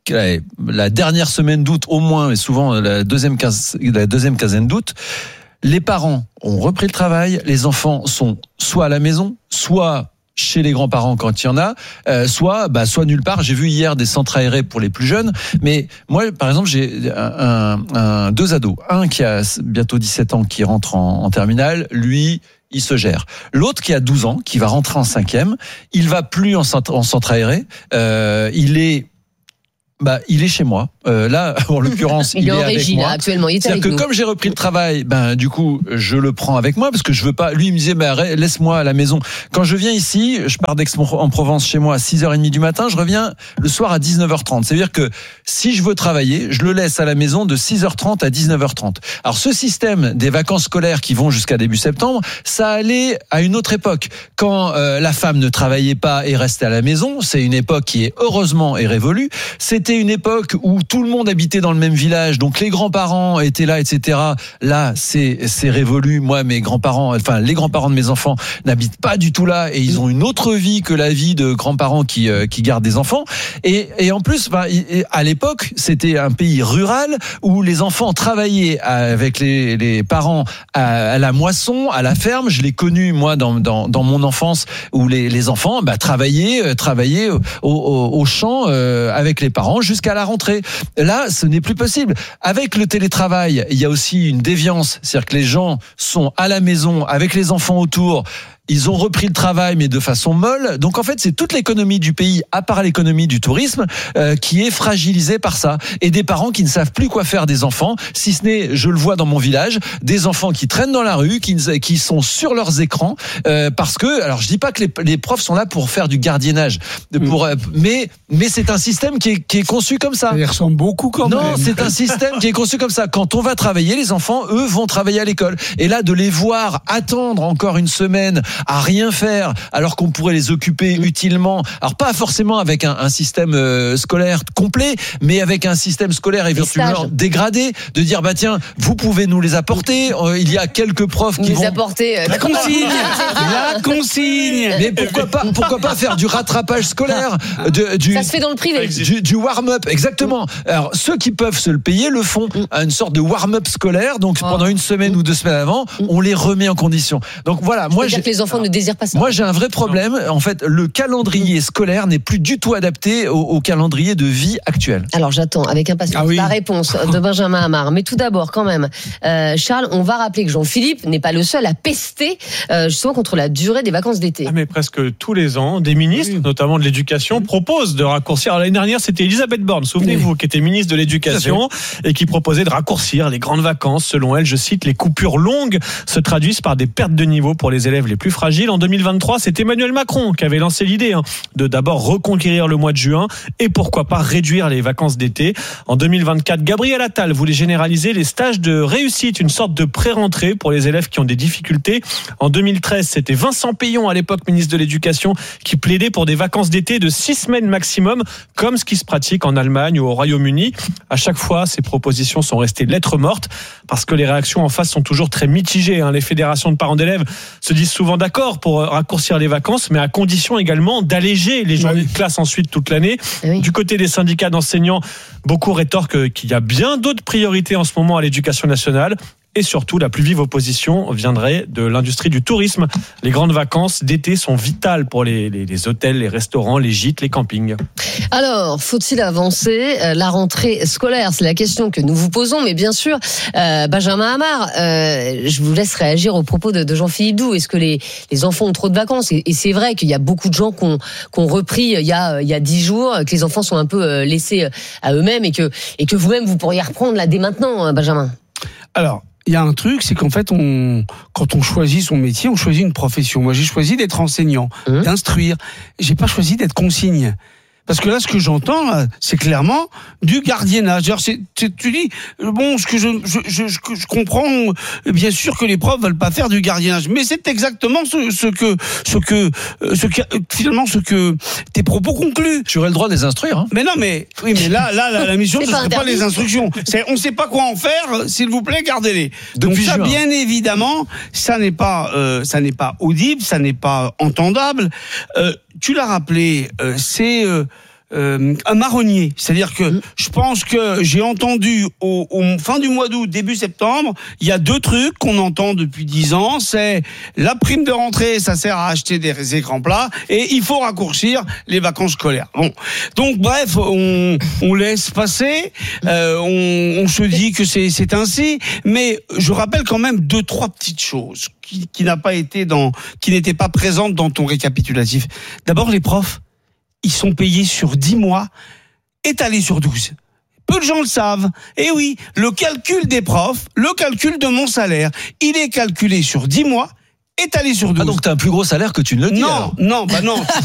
la dernière semaine d'août, au moins, et souvent la deuxième quinzaine d'août, les parents ont repris le travail, les enfants sont soit à la maison, soit chez les grands-parents quand il y en a, soit nulle part. J'ai vu hier des centres aérés pour les plus jeunes, mais moi, par exemple, j'ai deux ados. Un qui a bientôt 17 ans, qui rentre en terminale, lui, il se gère. L'autre qui a 12 ans, qui va rentrer en 5e, il va plus en centre aéré, il est chez moi. Là, en l'occurrence, il est en avec régie, moi. Là, actuellement, il est avec C'est-à-dire nous. que comme j'ai repris le travail, du coup, je le prends avec moi parce que je veux pas. Lui, il me disait, laisse-moi à la maison. Quand je viens ici, je pars d'Aix-en-Provence chez moi à 6h30 du matin, je reviens le soir à 19h30. C'est-à-dire que si je veux travailler, je le laisse à la maison de 6h30 à 19h30. Alors, ce système des vacances scolaires qui vont jusqu'à début septembre, ça allait à une autre époque. Quand la femme ne travaillait pas et restait à la maison, c'est une époque qui est heureusement révolue. C'était une époque où tout le monde habitait dans le même village, donc les grands-parents étaient là, etc. Là, c'est révolu. Moi, les grands-parents de mes enfants n'habitent pas du tout là et ils ont une autre vie que la vie de grands-parents qui gardent des enfants. Et en plus, à l'époque, c'était un pays rural où les enfants travaillaient avec les parents à la moisson, à la ferme. Je l'ai connu moi dans mon enfance où les enfants travaillaient au champ avec les parents jusqu'à la rentrée. Là, ce n'est plus possible. Avec le télétravail, il y a aussi une déviance. C'est-à-dire que les gens sont à la maison avec les enfants autour. Ils ont repris le travail, mais de façon molle. Donc en fait, c'est toute l'économie du pays, à part l'économie du tourisme, qui est fragilisée par ça. Et des parents qui ne savent plus quoi faire des enfants, si ce n'est, je le vois dans mon village, des enfants qui traînent dans la rue, qui sont sur leurs écrans, parce que, alors je dis pas que les profs sont là pour faire du gardiennage, mais c'est un système qui est conçu comme ça. Ils ressemblent beaucoup quand même. Non, c'est un système qui est conçu comme ça. Quand on va travailler, les enfants, eux, vont travailler à l'école. Et là, de les voir attendre encore une semaine à rien faire, alors qu'on pourrait les occuper utilement. Alors pas forcément avec un système scolaire complet, mais avec un système scolaire éventuellement dégradé, de dire tiens, vous pouvez nous les apporter. Il y a quelques profs qui vont apporter la consigne. Mais pourquoi pas faire du rattrapage scolaire, ça se fait dans le privé. Du warm-up, exactement. Alors ceux qui peuvent se le payer le font, une sorte de warm-up scolaire. Donc pendant une semaine ou 2 semaines avant, on les remet en condition. Donc voilà, moi que les enfants ne désirent pas ça. Moi, j'ai un vrai problème. En fait, le calendrier scolaire n'est plus du tout adapté au calendrier de vie actuel. Alors, j'attends avec impatience la réponse de Benjamin Amar. Mais tout d'abord, quand même, Charles, on va rappeler que Jean-Philippe n'est pas le seul à pester justement contre la durée des vacances d'été. Mais presque tous les ans, des ministres, notamment de l'éducation, proposent de raccourcir. Alors, l'année dernière, c'était Elisabeth Borne, souvenez-vous, qui était ministre de l'éducation et qui proposait de raccourcir les grandes vacances. Selon elle, je cite, les coupures longues se traduisent par des pertes de niveau pour les élèves les plus fragiles. En 2023, c'est Emmanuel Macron qui avait lancé l'idée de d'abord reconquérir le mois de juin et pourquoi pas réduire les vacances d'été. En 2024, Gabriel Attal voulait généraliser les stages de réussite, une sorte de pré-rentrée pour les élèves qui ont des difficultés. En 2013, c'était Vincent Peillon, à l'époque ministre de l'Éducation, qui plaidait pour des vacances d'été de 6 semaines maximum, comme ce qui se pratique en Allemagne ou au Royaume-Uni. À chaque fois, ces propositions sont restées lettres mortes parce que les réactions en face sont toujours très mitigées. Les fédérations de parents d'élèves se disent souvent d'accord pour raccourcir les vacances, mais à condition également d'alléger les journées de classe ensuite toute l'année. Du côté des syndicats d'enseignants, beaucoup rétorquent qu'il y a bien d'autres priorités en ce moment à l'éducation nationale. Et surtout, la plus vive opposition viendrait de l'industrie du tourisme. Les grandes vacances d'été sont vitales pour les hôtels, les restaurants, les gîtes, les campings. Alors, faut-il avancer la rentrée scolaire? C'est la question que nous vous posons, mais bien sûr, Benjamin Amar, je vous laisse réagir aux propos de Jean-Philippe Doux. Est-ce que les enfants ont trop de vacances? Et c'est vrai qu'il y a beaucoup de gens qui ont repris il y a 10 jours, que les enfants sont un peu laissés à eux-mêmes et que vous-même vous pourriez reprendre là dès maintenant, Benjamin. Alors, il y a un truc, c'est qu'en fait, quand on choisit son métier, on choisit une profession. Moi, j'ai choisi d'être enseignant, d'instruire. J'ai pas choisi d'être consigne. Parce que là, ce que j'entends, là, c'est clairement du gardiennage. Tu dis, bon, ce que je comprends, bien sûr que les profs veulent pas faire du gardiennage, mais c'est exactement ce que tes propos concluent. Tu aurais le droit de les instruire, hein. Mais non, mais là, la mission, ce serait pas les instructions. On sait pas quoi en faire, s'il vous plaît, gardez-les. Donc ça, bien évidemment, ça n'est pas audible, ça n'est pas entendable. Tu l'as rappelé, c'est un marronnier. C'est-à-dire que je pense que j'ai entendu au fin du mois d'août, début septembre, il y a 2 trucs qu'on entend depuis 10 ans. C'est la prime de rentrée, ça sert à acheter des écrans plats, et il faut raccourcir les vacances scolaires. Bon, donc bref, on laisse passer, on se dit que c'est ainsi, mais je rappelle quand même 2-3 petites choses qui n'étaient pas présentes dans ton récapitulatif. D'abord, les profs, ils sont payés sur 10 mois, étalés sur 12. Peu de gens le savent. Et oui, le calcul des profs, le calcul de mon salaire, il est calculé sur 10 mois, étalé sur 12. Ah, donc t'as un plus gros salaire que tu ne le dis. Non,